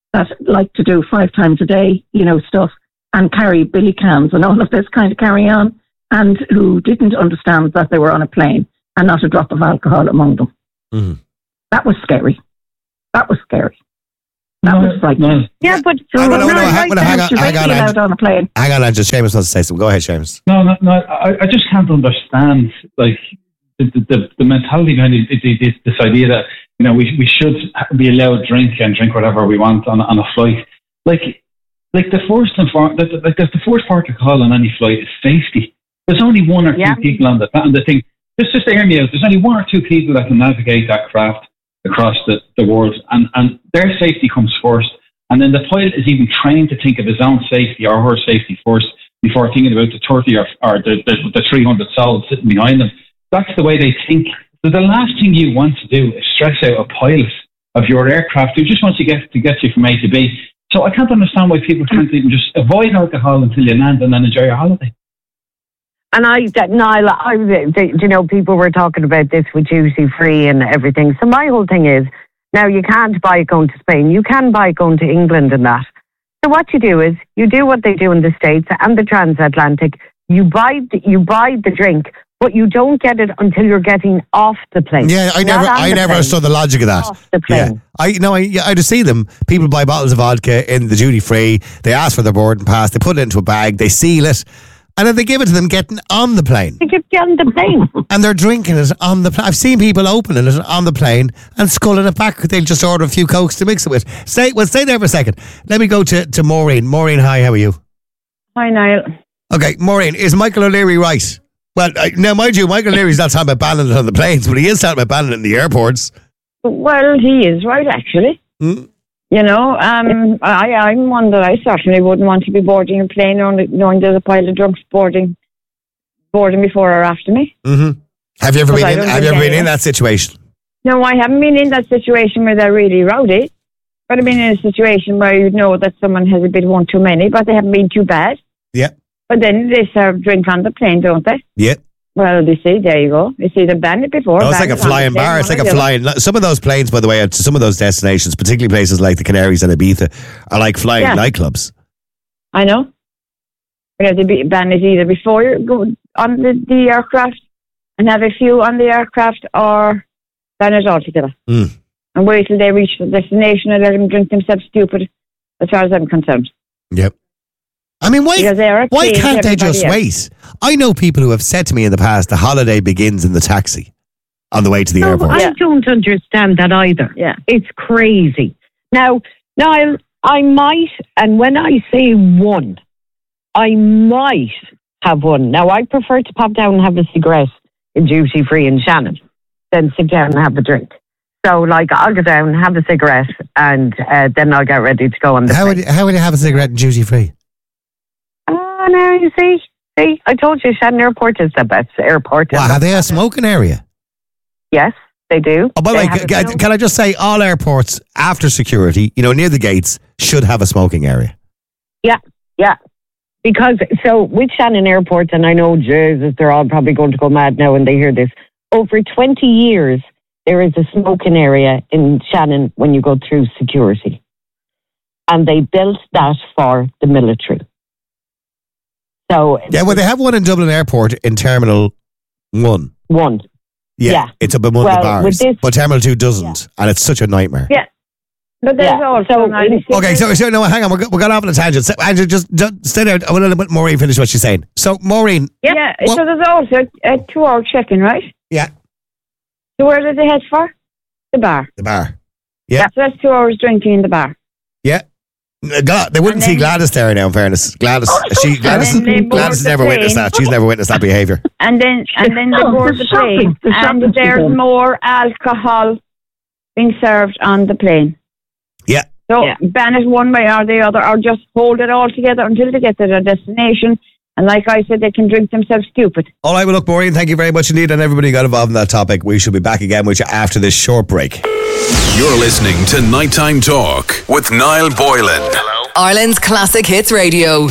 that like to do five times a day, you know, stuff, and carry billy cans and all of this kind of carry on, and who didn't understand that they were on a plane and not a drop of alcohol among them. Mm-hmm. That was scary. That was scary. That No, was frightening. no. Yeah, but So No, no, we're no, not hang- right hang now on, to hang on, be allowed Ange. on a plane. Hang on, Ange. Seamus wants to say something. Go ahead, Seamus. No, no, no. I, I just can't understand like the the, the, the mentality behind it, it, it, this idea that you know we we should be allowed to drink and drink whatever we want on on a flight. Like like the first and for, like the, the first part of call on any flight is safety. There's only one or two Yeah. people on the on the thing. Just just to hear me out. There's only one or two people that can navigate that craft across the, the world, and and their safety comes first. And then the pilot is even trained to think of his own safety or her safety first before thinking about the thirty or, or the, the, the three hundred souls sitting behind them. That's the way they think. So the last thing you want to do is stress out a pilot of your aircraft who just wants to get to get you from A to B. So I can't understand why people can't even just avoid alcohol until you land and then enjoy your holiday. And I, that, Niall, I, the, you know, people were talking about this with duty free and everything. So my whole thing is, now you can't buy it going to Spain. You can buy it going to England and that. So what you do is, you do what they do in the States and the transatlantic. You buy, the, you buy the drink, but you don't get it until you're getting off the plane. Yeah, I Not never, on I the never plane. understood the logic of that. Off the Yeah, plane. I no, I, yeah, I just see them. People buy bottles of vodka in the duty free. They ask for their boarding pass. They put it into a bag. They seal it, and then they give it to them getting on the plane. They get you on the plane. And they're drinking it on the plane. I've seen people opening it on the plane and sculling it back. They'll just order a few Cokes to mix it with. Stay, well, stay there for a second. Let me go to, to Maureen. Maureen, hi, how are you? Hi, Niall. Okay, Maureen, is Michael O'Leary right? Well, I, now, mind you, Michael O'Leary's not talking about banning it on the planes, but he is talking about banning it in the airports. Well, he is right, actually. Hmm? You know, um, I, I'm one that I certainly wouldn't want to be boarding a plane only knowing there's a pile of drunks boarding, boarding before or after me. Mm-hmm. Have you ever Because been I in, don't have you think ever been any- in that situation? No, I haven't been in that situation where they're really rowdy, but I've been in a situation where you know that someone has a bit one too many, but they haven't been too bad. Yeah. But then they serve drink on the plane, don't they? Yeah. Well, they say, there you go. They say they've banned it before. Oh, it's like banned a it on the flying plane, bar. It's one like or a the flying. Some of those planes, by the way, to some of those destinations, particularly places like the Canaries and Ibiza, are like flying Yeah. nightclubs. I know. You have to be ban it either before you go on the, the aircraft and have a few on the aircraft, or ban it altogether. Mm. And wait till they reach the destination and let them drink themselves stupid, as far as I'm concerned. Yep. I mean, why, Because they are a why pain to can't they everybody just else. wait? I know people who have said to me in the past, the holiday begins in the taxi on the way to the No, airport. I don't understand that either. Yeah. It's crazy. Now, Niall, I might, and when I say one, I might have one. Now, I prefer to pop down and have a cigarette in duty free in Shannon than sit down and have a drink. So, like, I'll go down, have a cigarette, and uh, then I'll get ready to go on the How plane. would, you, how would you have a cigarette in duty free? Oh, now you see. See, I told you Shannon Airport is the best airport. Well, have they a smoking area? Yes, they do. Oh, by the They way, have a can, film. can I just say, all airports after security, you know, near the gates, should have a smoking area. Yeah, yeah. Because, so with Shannon Airport, and I know, Jesus, they're all probably going to go mad now when they hear this. Over twenty years, there is a smoking area in Shannon when you go through security. And they built that for the military. So, Yeah, well, they have one in Dublin Airport in Terminal one. One. Yeah, Yeah. it's up in one of the Well, with bars. this- But Terminal two doesn't, and it's such a nightmare. Yeah. But there's Yeah, also... so now, you see, Okay, so, so no, hang on, we're, go- we're going off on a tangent. So, Andrew, just, just stay there. I want to let Maureen finish what she's saying. So, Maureen, Yeah, Well- so there's also a two-hour check-in, right? yeah, So where did they head for? The bar. the bar. Yeah. So that's two hours drinking in the bar. Yeah. Uh, God, they wouldn't And see then- Gladys there now, in fairness. Gladys, she, Gladys, then they board Gladys has the never witnessed plane. that. She's never witnessed that behaviour. And then and then they Oh, board the the shopping. plane, The shopping and there's people. more alcohol being served on the plane. Yeah. So Yeah. ban it one way or the other, or just hold it all together until they get to their destination. And like I said, they can drink themselves stupid. All right, well, look, Maureen, thank you very much indeed, and everybody who got involved in that topic. We shall be back again with you after this short break. You're listening to Nighttime Talk with Niall Boylan. Ireland's Classic Hits Radio.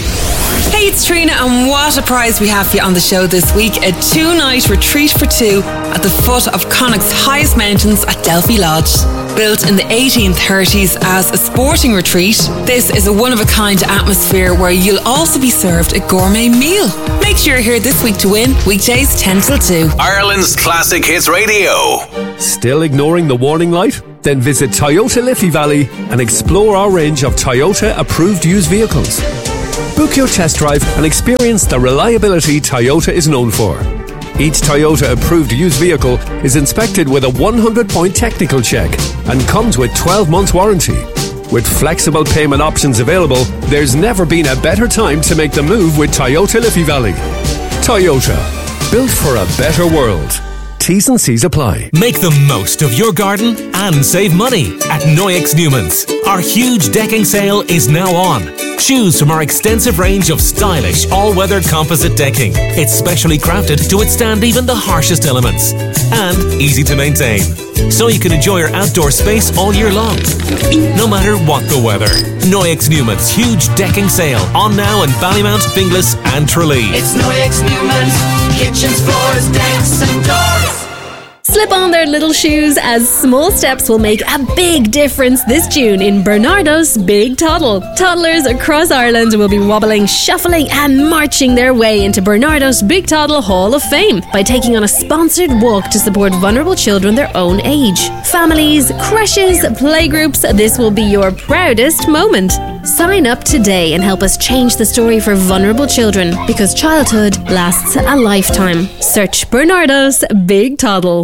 Hey, it's Trina, and what a prize we have for you on the show this week. A two-night retreat for two at the foot of Connacht's highest mountains at Delphi Lodge. Built in the eighteen thirties as a sporting retreat, this is a one-of-a-kind atmosphere where you'll also be served a gourmet meal. Make sure you're here this week to win, weekdays ten till two. Ireland's Classic Hits Radio. Still ignoring the warning light? Then visit Toyota Liffey Valley and explore our range of Toyota approved used vehicles. Book your test drive and experience the reliability Toyota is known for. Each Toyota approved used vehicle is inspected with a one hundred point technical check and comes with twelve months warranty. With flexible payment options available, there's never been a better time to make the move with Toyota Liffey Valley. Toyota, built for a better world. T's and C's apply. Make the most of your garden and save money at Noyex Newman's. Our huge decking sale is now on. Choose from our extensive range of stylish all-weather composite decking. It's specially crafted to withstand even the harshest elements and easy to maintain, so you can enjoy your outdoor space all year long, no matter what the weather. Noyex Newman's huge decking sale on now in Ballymount, Finglas and Tralee. It's Noyex Newman's, kitchens, floors, decks and doors. Slip on their little shoes, as small steps will make a big difference this June in Bernardo's Big Toddle. Toddlers across Ireland will be wobbling, shuffling and marching their way into Bernardo's Big Toddle Hall of Fame by taking on a sponsored walk to support vulnerable children their own age. Families, creches, playgroups, this will be your proudest moment. Sign up today and help us change the story for vulnerable children, because childhood lasts a lifetime. Search Bernardo's Big Toddle.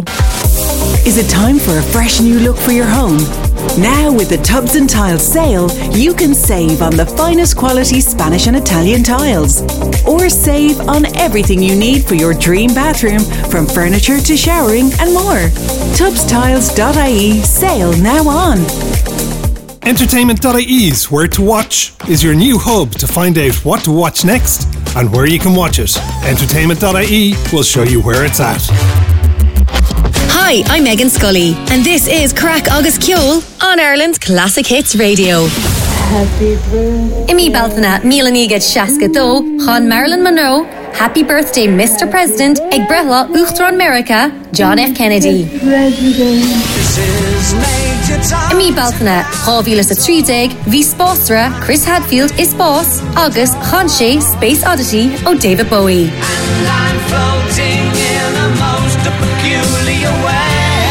Is it time for a fresh new look for your home? Now with the Tubs and Tiles sale, you can save on the finest quality Spanish and Italian tiles. Or save on everything you need for your dream bathroom, from furniture to showering and more. tubs tiles dot I E sale now on. Entertainment dot I E's Where to Watch is your new hub to find out what to watch next and where you can watch it. Entertainment dot I E will show you where it's at. Hi, I'm Megan Scully, and this is Crack Agus Ceol on Ireland's Classic Hits Radio. Happy birthday. Imi Baltana, Milanígad Shaska Do, Chon Marilyn Monroe, Happy Birthday, Mister President, Ag Brehla, Uchtron America, John F. Kennedy. Imi Baltana, Chavílas a Trídeg, V Spástra, Chris Hadfield, Is Boss, August, Chanshay, Space Oddity, O David Bowie. And I'm floating in a most peculiar way.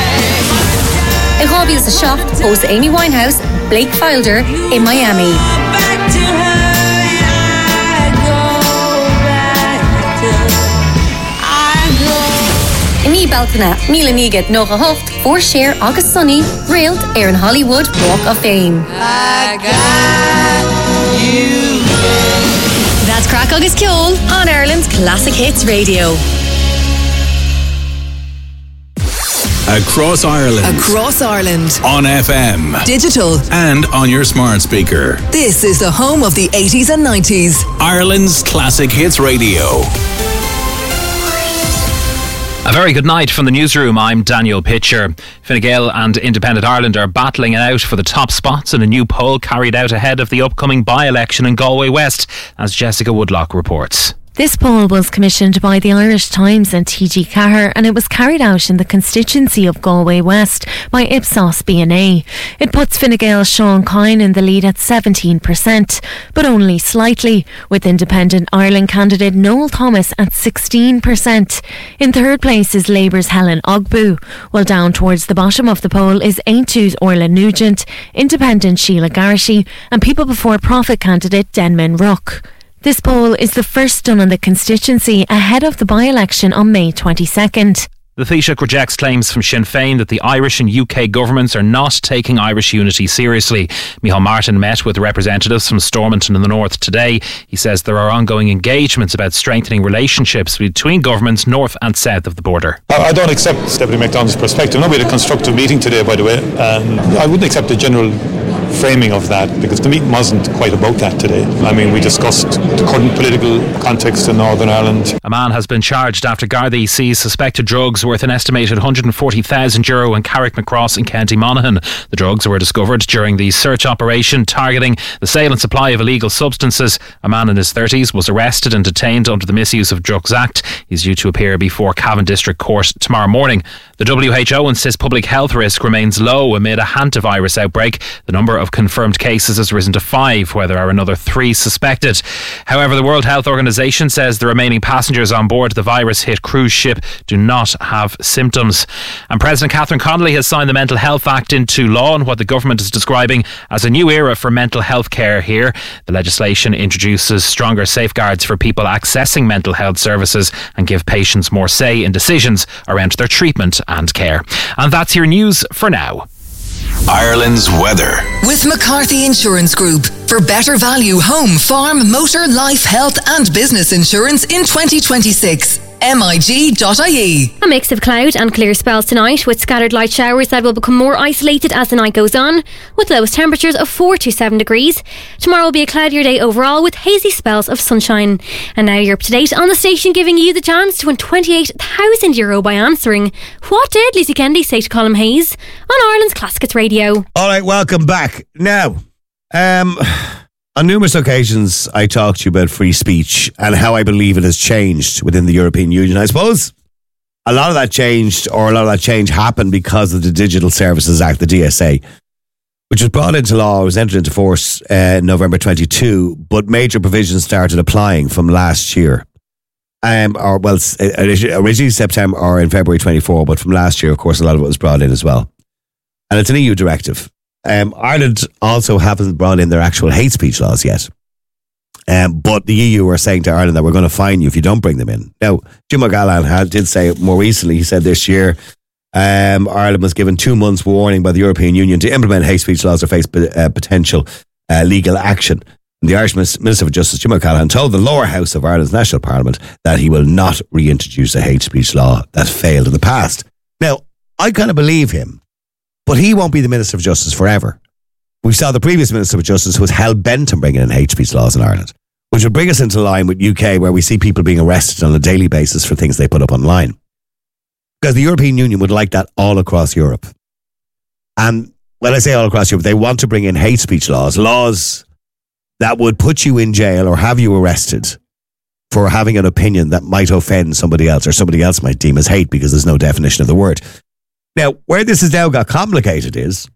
A Chavílas a Shoft, host Amy Winehouse, Blake Filder in Miami. Back to her, I go back to I go. Imi Baltana, Milanígad Nóga Hocht, For Share, August Sunny, Railed, Aaron Hollywood, Walk of Fame. I got you. That's Crack Agus Ceol on Ireland's Classic Hits Radio. Across Ireland. Across Ireland. On F M. Digital. And on your smart speaker. This is the home of the eighties and nineties. Ireland's Classic Hits Radio. A very good night from the newsroom. I'm Daniel Pitcher. Fine Gael and Independent Ireland are battling it out for the top spots in a new poll carried out ahead of the upcoming by-election in Galway West, as Jessica Woodlock reports. This poll was commissioned by the Irish Times and T G Cahir, and it was carried out in the constituency of Galway West by Ipsos B N A. It puts Fine Gael's Sean Kine in the lead at seventeen percent, but only slightly, with Independent Ireland candidate Noel Thomas at sixteen percent. In third place is Labour's Helen Ogbu, while down towards the bottom of the poll is Aontú's Orla Nugent, Independent Sheila Garrity, and People Before Profit candidate Denman Rook. This poll is the first done in the constituency ahead of the by-election on May twenty-second. The Taoiseach rejects claims from Sinn Féin that the Irish and U K governments are not taking Irish unity seriously. Micheál Martin met with representatives from Stormonton in the north today. He says there are ongoing engagements about strengthening relationships between governments north and south of the border. I don't accept Deputy MacDonald's perspective. No, we had a constructive meeting today, by the way. Um, I wouldn't accept the general framing of that, because the meeting wasn't quite about that today. I mean, we discussed the current political context in Northern Ireland. A man has been charged after Gardaí seized suspected drugs worth an estimated one hundred forty thousand euro in Carrickmacross in County Monaghan. The drugs were discovered during the search operation targeting the sale and supply of illegal substances. A man in his thirties was arrested and detained under the Misuse of Drugs Act. He's due to appear before Cavan District Court tomorrow morning. The W H O insists public health risk remains low amid a hantavirus outbreak. The number of confirmed cases has risen to five, where there are another three suspected. However, the World Health Organization says the remaining passengers on board the virus-hit cruise ship do not have symptoms. And President Catherine Connolly has signed the Mental Health Act into law in what the government is describing as a new era for mental health care here. The legislation introduces stronger safeguards for people accessing mental health services and give patients more say in decisions around their treatment and care. And that's your news for now. Ireland's weather. With McCarthy Insurance Group. For better value home, farm, motor, life, health and business insurance in twenty twenty-six. M I G dot I E. A mix of cloud and clear spells tonight, with scattered light showers that will become more isolated as the night goes on, with lowest temperatures of four to seven degrees. Tomorrow will be a cloudier day overall, with hazy spells of sunshine. And now you're up to date on the station, giving you the chance to win twenty-eight thousand euro by answering what did Lizzie Kennedy say to Colin Hayes on Ireland's Classic Hits Radio. All right, welcome back. Now, um, on numerous occasions, I talked to you about free speech and how I believe it has changed within the European Union. I suppose a lot of that changed, or a lot of that change happened because of the Digital Services Act, the D S A, which was brought into law, was entered into force uh, November twenty-two, but major provisions started applying from last year. Um, or well, originally September or in February twenty-four, but from last year, of course, a lot of it was brought in as well. And it's an E U directive. Um, Ireland also haven't brought in their actual hate speech laws yet. Um, but the E U are saying to Ireland that we're going to fine you if you don't bring them in. Now, Jim O'Callaghan had, did say it more recently. He said this year um, Ireland was given two months warning by the European Union to implement hate speech laws or face uh, potential uh, legal action. And the Irish Minister for Justice, Jim O'Callaghan, told the lower house of Ireland's National Parliament that he will not reintroduce a hate speech law that failed in the past. Now, I kind of believe him. But he won't be the Minister for Justice forever. We saw the previous Minister for Justice was hell-bent on bringing in hate speech laws in Ireland, which would bring us into line with U K, where we see people being arrested on a daily basis for things they put up online. Because the European Union would like that all across Europe. And when I say all across Europe, they want to bring in hate speech laws, laws that would put you in jail or have you arrested for having an opinion that might offend somebody else, or somebody else might deem as hate, because there's no definition of the word. Now, where this has now got complicated is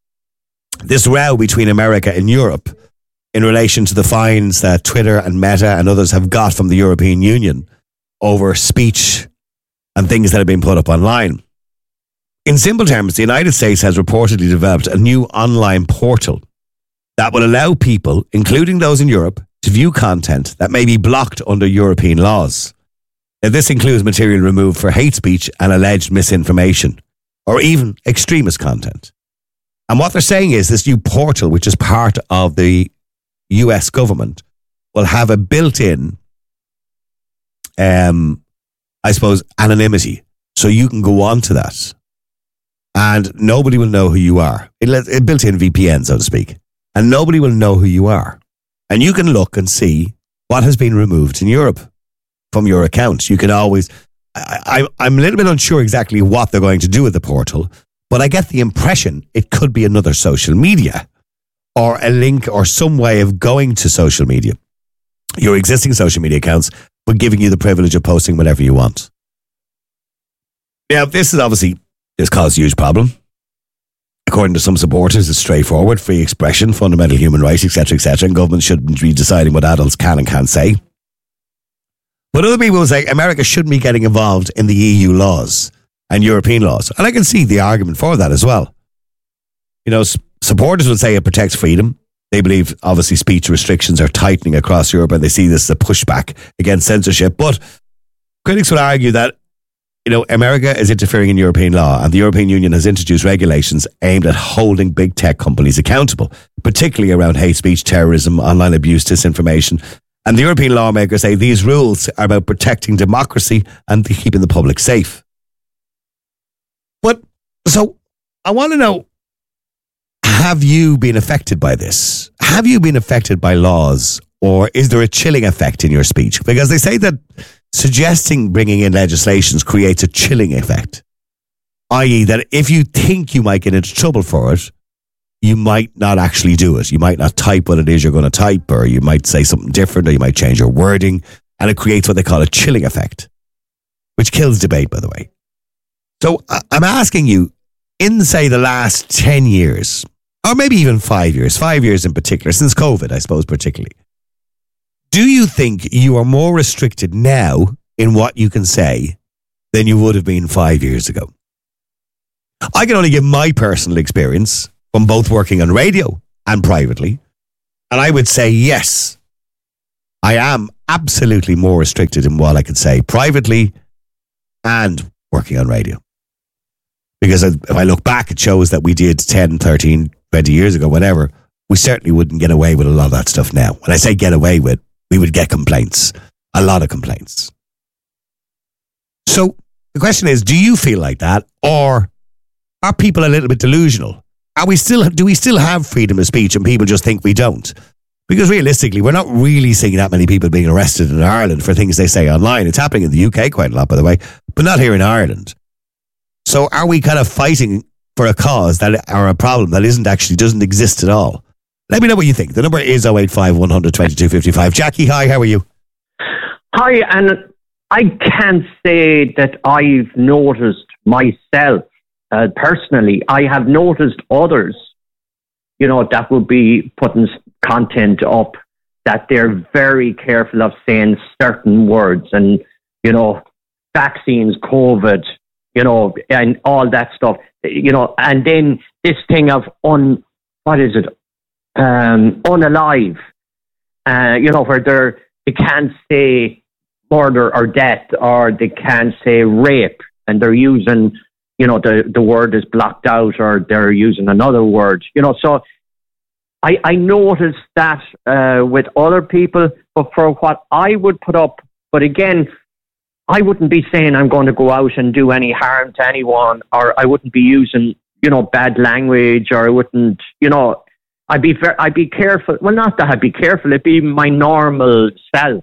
this row between America and Europe in relation to the fines that Twitter and Meta and others have got from the European Union over speech and things that have been put up online. In simple terms, the United States has reportedly developed a new online portal that will allow people, including those in Europe, to view content that may be blocked under European laws. Now, this includes material removed for hate speech and alleged misinformation, or even extremist content. And what they're saying is this new portal, which is part of the U S government, will have a built-in, um, I suppose, anonymity. So you can go on to that and nobody will know who you are. It, it built in V P N, so to speak. And nobody will know who you are. And you can look and see what has been removed in Europe from your account. You can always... I, I, I'm a little bit unsure exactly what they're going to do with the portal, but I get the impression it could be another social media or a link or some way of going to social media, your existing social media accounts, but giving you the privilege of posting whatever you want. Now, this is obviously, this caused a huge problem. According to some supporters, it's straightforward, free expression, fundamental human rights, et cetera, et cetera, and government shouldn't be deciding what adults can and can't say. But other people will say America shouldn't be getting involved in the E U laws and European laws. And I can see the argument for that as well. You know, supporters would say it protects freedom. They believe, obviously, speech restrictions are tightening across Europe and they see this as a pushback against censorship. But critics would argue that, you know, America is interfering in European law and the European Union has introduced regulations aimed at holding big tech companies accountable, particularly around hate speech, terrorism, online abuse, disinformation. And the European lawmakers say these rules are about protecting democracy and keeping the public safe. But, so, I want to know, have you been affected by this? Have you been affected by laws, or is there a chilling effect in your speech? Because they say that suggesting bringing in legislations creates a chilling effect, that is that if you think you might get into trouble for it, you might not actually do it. You might not type what it is you're going to type, or you might say something different, or you might change your wording, and it creates what they call a chilling effect, which kills debate, by the way. So I'm asking you, in, say, the last ten years, or maybe even five years, five years in particular, since COVID, I suppose, particularly, do you think you are more restricted now in what you can say than you would have been five years ago? I can only give my personal experience from both working on radio and privately, and I would say yes, I am absolutely more restricted in what I could say privately and working on radio. Because if I look back, it shows that we did ten, thirteen, twenty years ago, whatever, we certainly wouldn't get away with a lot of that stuff now. When I say get away with, we would get complaints, a lot of complaints. So the question is, do you feel like that, or are people a little bit delusional? Are we still, do we still have freedom of speech and people just think we don't? Because realistically, we're not really seeing that many people being arrested in Ireland for things they say online. It's happening in the U K quite a lot, by the way, but not here in Ireland. So are we kind of fighting for a cause that, or a problem that isn't actually, doesn't exist at all? Let me know what you think. The number is oh eight five, one hundred, twenty-two fifty-five. Jackie, hi, how are you? Hi, and I can't say that I've noticed myself uh, personally. I have noticed others, you know, that will be putting content up, that they're very careful of saying certain words, and, you know, vaccines, COVID, you know, and all that stuff, you know, and then this thing of un, what is it, um, unalive, uh, you know, where they're, they can't say murder or death, or they can't say rape, and they're using, you know, the, the word is blocked out, or they're using another word, you know, so I, I noticed that uh, with other people, but for what I would put up, but again, I wouldn't be saying I'm going to go out and do any harm to anyone, or I wouldn't be using, you know, bad language, or I wouldn't, you know, I'd be ver- I'd be careful. Well, not that I'd be careful. It'd be my normal self,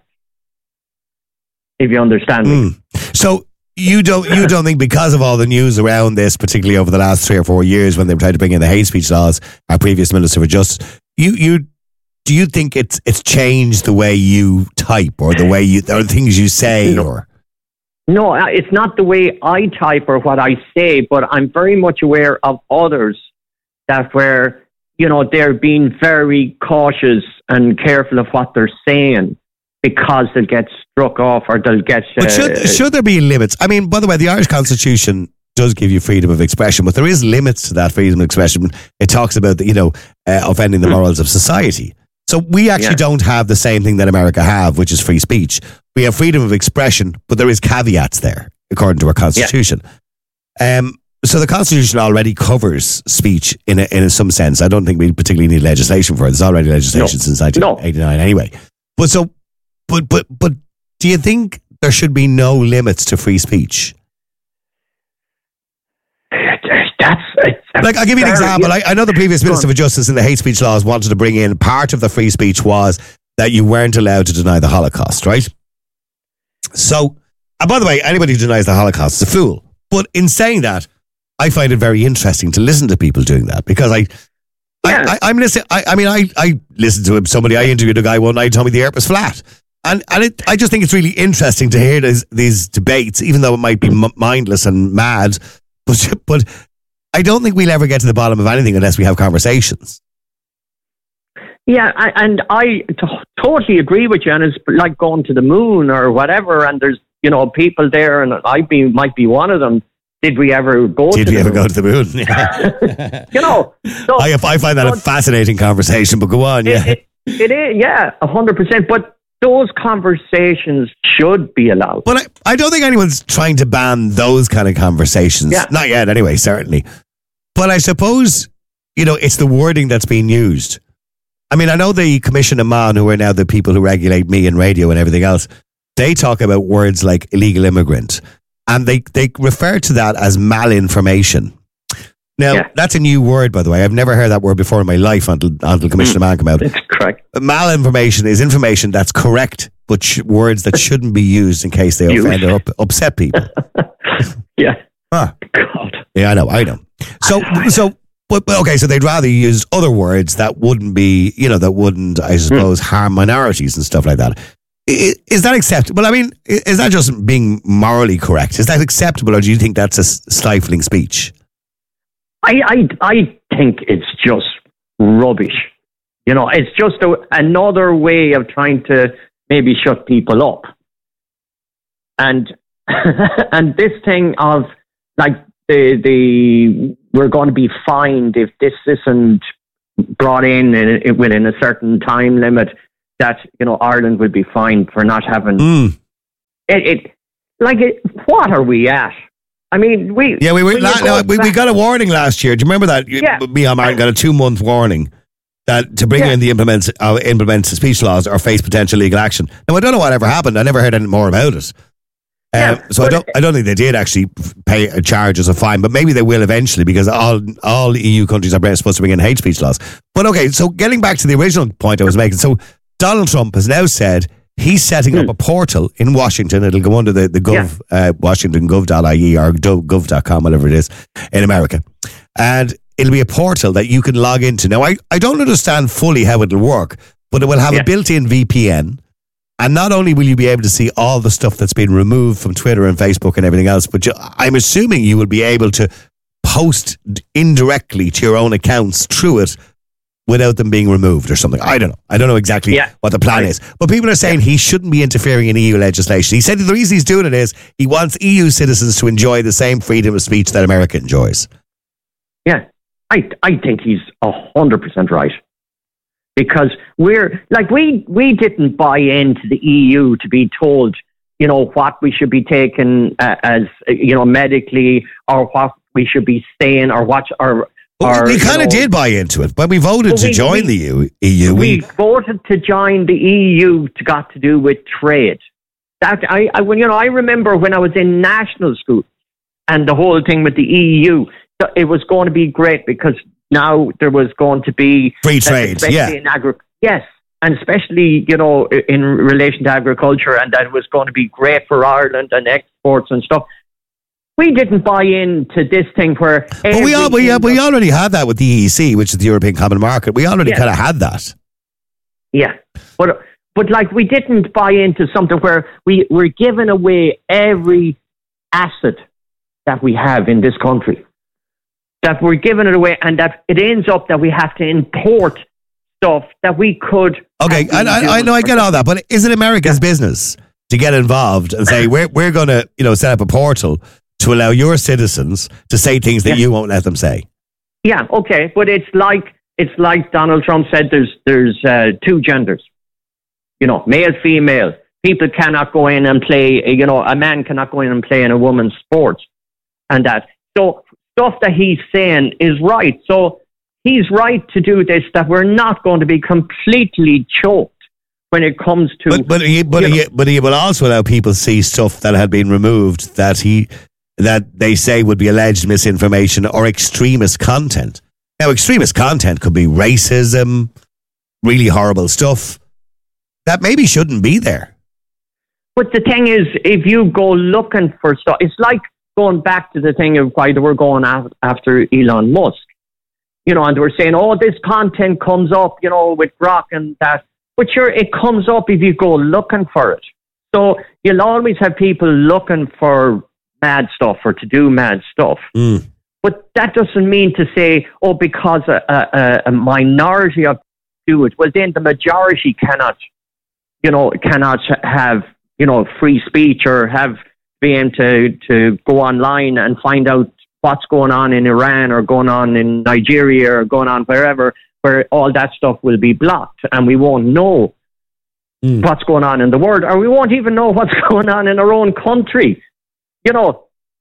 if you understand me. Mm. So you don't you don't think, because of all the news around this, particularly over the last three or four years when they tried to bring in the hate speech laws, our previous Minister for Justice, you you do you think it's it's changed the way you type, or the way you, or the things you say, no. or? No, it's not the way I type or what I say, but I'm very much aware of others that where, you know, they're being very cautious and careful of what they're saying, because they'll get struck off, or they'll get... Uh, but should, should there be limits? I mean, by the way, the Irish Constitution does give you freedom of expression, but there is limits to that freedom of expression. It talks about, you know, uh, offending the morals of society. So we actually yeah. don't have the same thing that America have, which is free speech. We have freedom of expression, but there is caveats there, according to our Constitution. Yeah. Um, so the Constitution already covers speech in a, in some sense. I don't think we particularly need legislation for it. There's already legislation no. since nineteen eighty-nine no. anyway. But so, but but but, do you think there should be no limits to free speech? That's, like, I'll give you an example. I, I know the previous Minister for Justice in the hate speech laws wanted to bring in, part of the free speech was that you weren't allowed to deny the Holocaust, right? So, and by the way, anybody who denies the Holocaust is a fool. But in saying that, I find it very interesting to listen to people doing that, because I, yeah. I, I I'm listening. I, I mean, I, I listened to somebody. I interviewed a guy one night who told me the earth was flat, and and it, I just think it's really interesting to hear these these debates, even though it might be m- mindless and mad, but but. I don't think we'll ever get to the bottom of anything unless we have conversations. Yeah, I, and I t- totally agree with you. And it's like going to the moon or whatever. And there's, you know, people there, and I be might be one of them. Did we ever go? Did to we the ever moon? go to the moon? Yeah. You know, so, I, I find that but, a fascinating conversation. But go on, yeah, it, it, it is, yeah, a hundred percent. But those conversations should be allowed. But I, I don't think anyone's trying to ban those kind of conversations. Yeah. Not yet, anyway, certainly. But I suppose, you know, it's the wording that's being used. I mean, I know the Commission of Man, who are now the people who regulate me and radio and everything else, they talk about words like illegal immigrant, and they, they refer to that as malinformation. Now, Yeah. that's a new word, by the way. I've never heard that word before in my life until, until Commissioner Mann came out. It's correct. Malinformation is information that's correct, but sh- words that shouldn't be used in case they offend or up- upset people. Yeah. Huh. God. Yeah, I know, I know. So, so, but, but okay, so they'd rather use other words that wouldn't be, you know, that wouldn't, I suppose, harm minorities and stuff like that. I- Is that acceptable? I mean, i- is that just being morally correct? Is that acceptable, or do you think that's a s- stifling speech? I, I, I think it's just rubbish. You know, it's just a, another way of trying to maybe shut people up. And and this thing of like the the we're going to be fined if this isn't brought in, in, in within a certain time limit, that, you know, Ireland would be fined for not having Mm. it, it. Like, it, what are we at? I mean, we Yeah, we we, when you la- go no, we, we back- got a warning last year. Do you remember that? You- Yeah. Me and Martin got a two month warning that to bring Yeah. in the implements uh, implement speech laws or face potential legal action. Now, I don't know what ever happened. I never heard any more about it. Um, Yeah, so I don't I don't think they did actually pay a charge as a fine, but maybe they will eventually, because all all E U countries are supposed to bring in hate speech laws. But okay, so getting back to the original point I was making, so Donald Trump has now said he's setting up a portal in Washington. It'll go under the, the gov, uh, washington gov dot I E or gov dot com, whatever it is, in America. And it'll be a portal that you can log into. Now, I, I don't understand fully how it'll work, but it will have a built-in V P N. And not only will you be able to see all the stuff that's been removed from Twitter and Facebook and everything else, but you, I'm assuming you will be able to post indirectly to your own accounts through it without them being removed or something. I don't know. I don't know exactly Yeah. what the plan is. But people are saying he shouldn't be interfering in E U legislation. He said the reason he's doing it is he wants E U citizens to enjoy the same freedom of speech that America enjoys. Yeah, I I think he's a hundred percent right, because we're like we we didn't buy into the E U to be told, you know, what we should be taking uh, as uh, you know, medically, or what we should be saying, or what or. Well, or we you kind of know, did buy into it when we voted Well, to we- join we- the E U. E U. We voted to join the E U to got to do with trade. That I, I when you know I remember when I was in national school, and the whole thing with the E U, th- it was going to be great because now there was going to be Free uh, trade, especially yeah. in agri- yes, and especially, you know, i- in relation to agriculture, and that it was going to be great for Ireland and exports and stuff. We didn't buy into this thing where. But we, all, we, everything we already had that with the E E C, which is the European Common Market. We already Yeah. kind of had that. Yeah, but but like we didn't buy into something where we we're giving away every asset that we have in this country. That we're giving it away, and that it ends up that we have to import stuff that we could. Okay, I, I, I know, I get all that, but is it America's business to get involved and say we're we're going to, you know, set up a portal to allow your citizens to say things that you won't let them say? Yeah, okay, but it's like it's like Donald Trump said. There's there's uh, two genders. You know, male, female. People cannot go in and play. You know, a man cannot go in and play in a woman's sport, and that. So stuff that he's saying is right. So he's right to do this. That we're not going to be completely choked when it comes to. But but he but he, but he will also allow people to see stuff that had been removed that he that they say would be alleged misinformation or extremist content. Now, extremist content could be racism, really horrible stuff that maybe shouldn't be there. But the thing is, if you go looking for stuff, it's like going back to the thing of why they were going af- after Elon Musk. You know, and they were saying, oh, this content comes up, you know, with Grok and that. But sure, it comes up if you go looking for it. So you'll always have people looking for mad stuff or to do mad stuff. Mm. But that doesn't mean to say, oh, because a, a, a minority of do it, well, then the majority cannot, you know, cannot have, you know, free speech or have be able to, to go online and find out what's going on in Iran or going on in Nigeria or going on wherever, where all that stuff will be blocked and we won't know mm. what's going on in the world, or we won't even know what's going on in our own country. You know.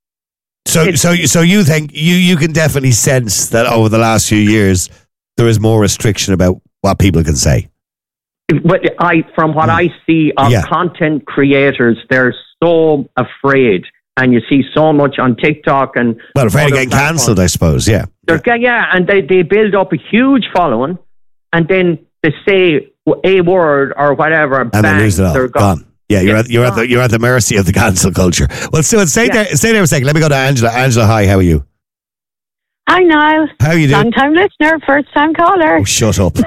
So so so you think you, you can definitely sense that over the last few years there is more restriction about what people can say. But I, from what I see of Yeah. content creators, they're so afraid and you see so much on TikTok and Well, afraid of other getting platforms. cancelled, I suppose. Yeah. They're, yeah, yeah, and they, they build up a huge following, and then they say a word or whatever, And bang, then lose it all. they're gone. Gone. Yeah, you're Yeah, at you're at the you're at the mercy of the cancel culture. Well, Stuart, stay Yeah. there. Stay there a second. Let me go to Angela. Angela, hi. How are you? Hi, Niall. How are you doing? Long time listener, first time caller. Oh, shut up.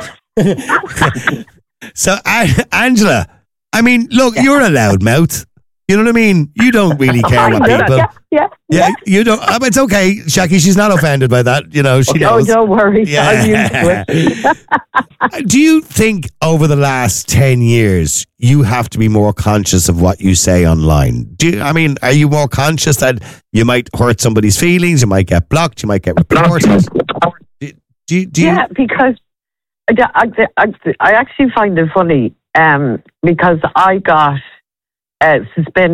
So, An- Angela, I mean, look, you're a loudmouth. You know what I mean? You don't really care what people. Yeah, yeah. Yeah, you don't. Uh, it's okay, Shaki. She's not offended by that. You know, she Oh, knows. don't worry. I'm used to it. Do you think over the last ten years you have to be more conscious of what you say online? Do you, I mean, are you more conscious that you might hurt somebody's feelings? You might get blocked. You might get reported. Do, do, do you, Yeah, because I, I, I actually find it funny um, because I got uh, suspended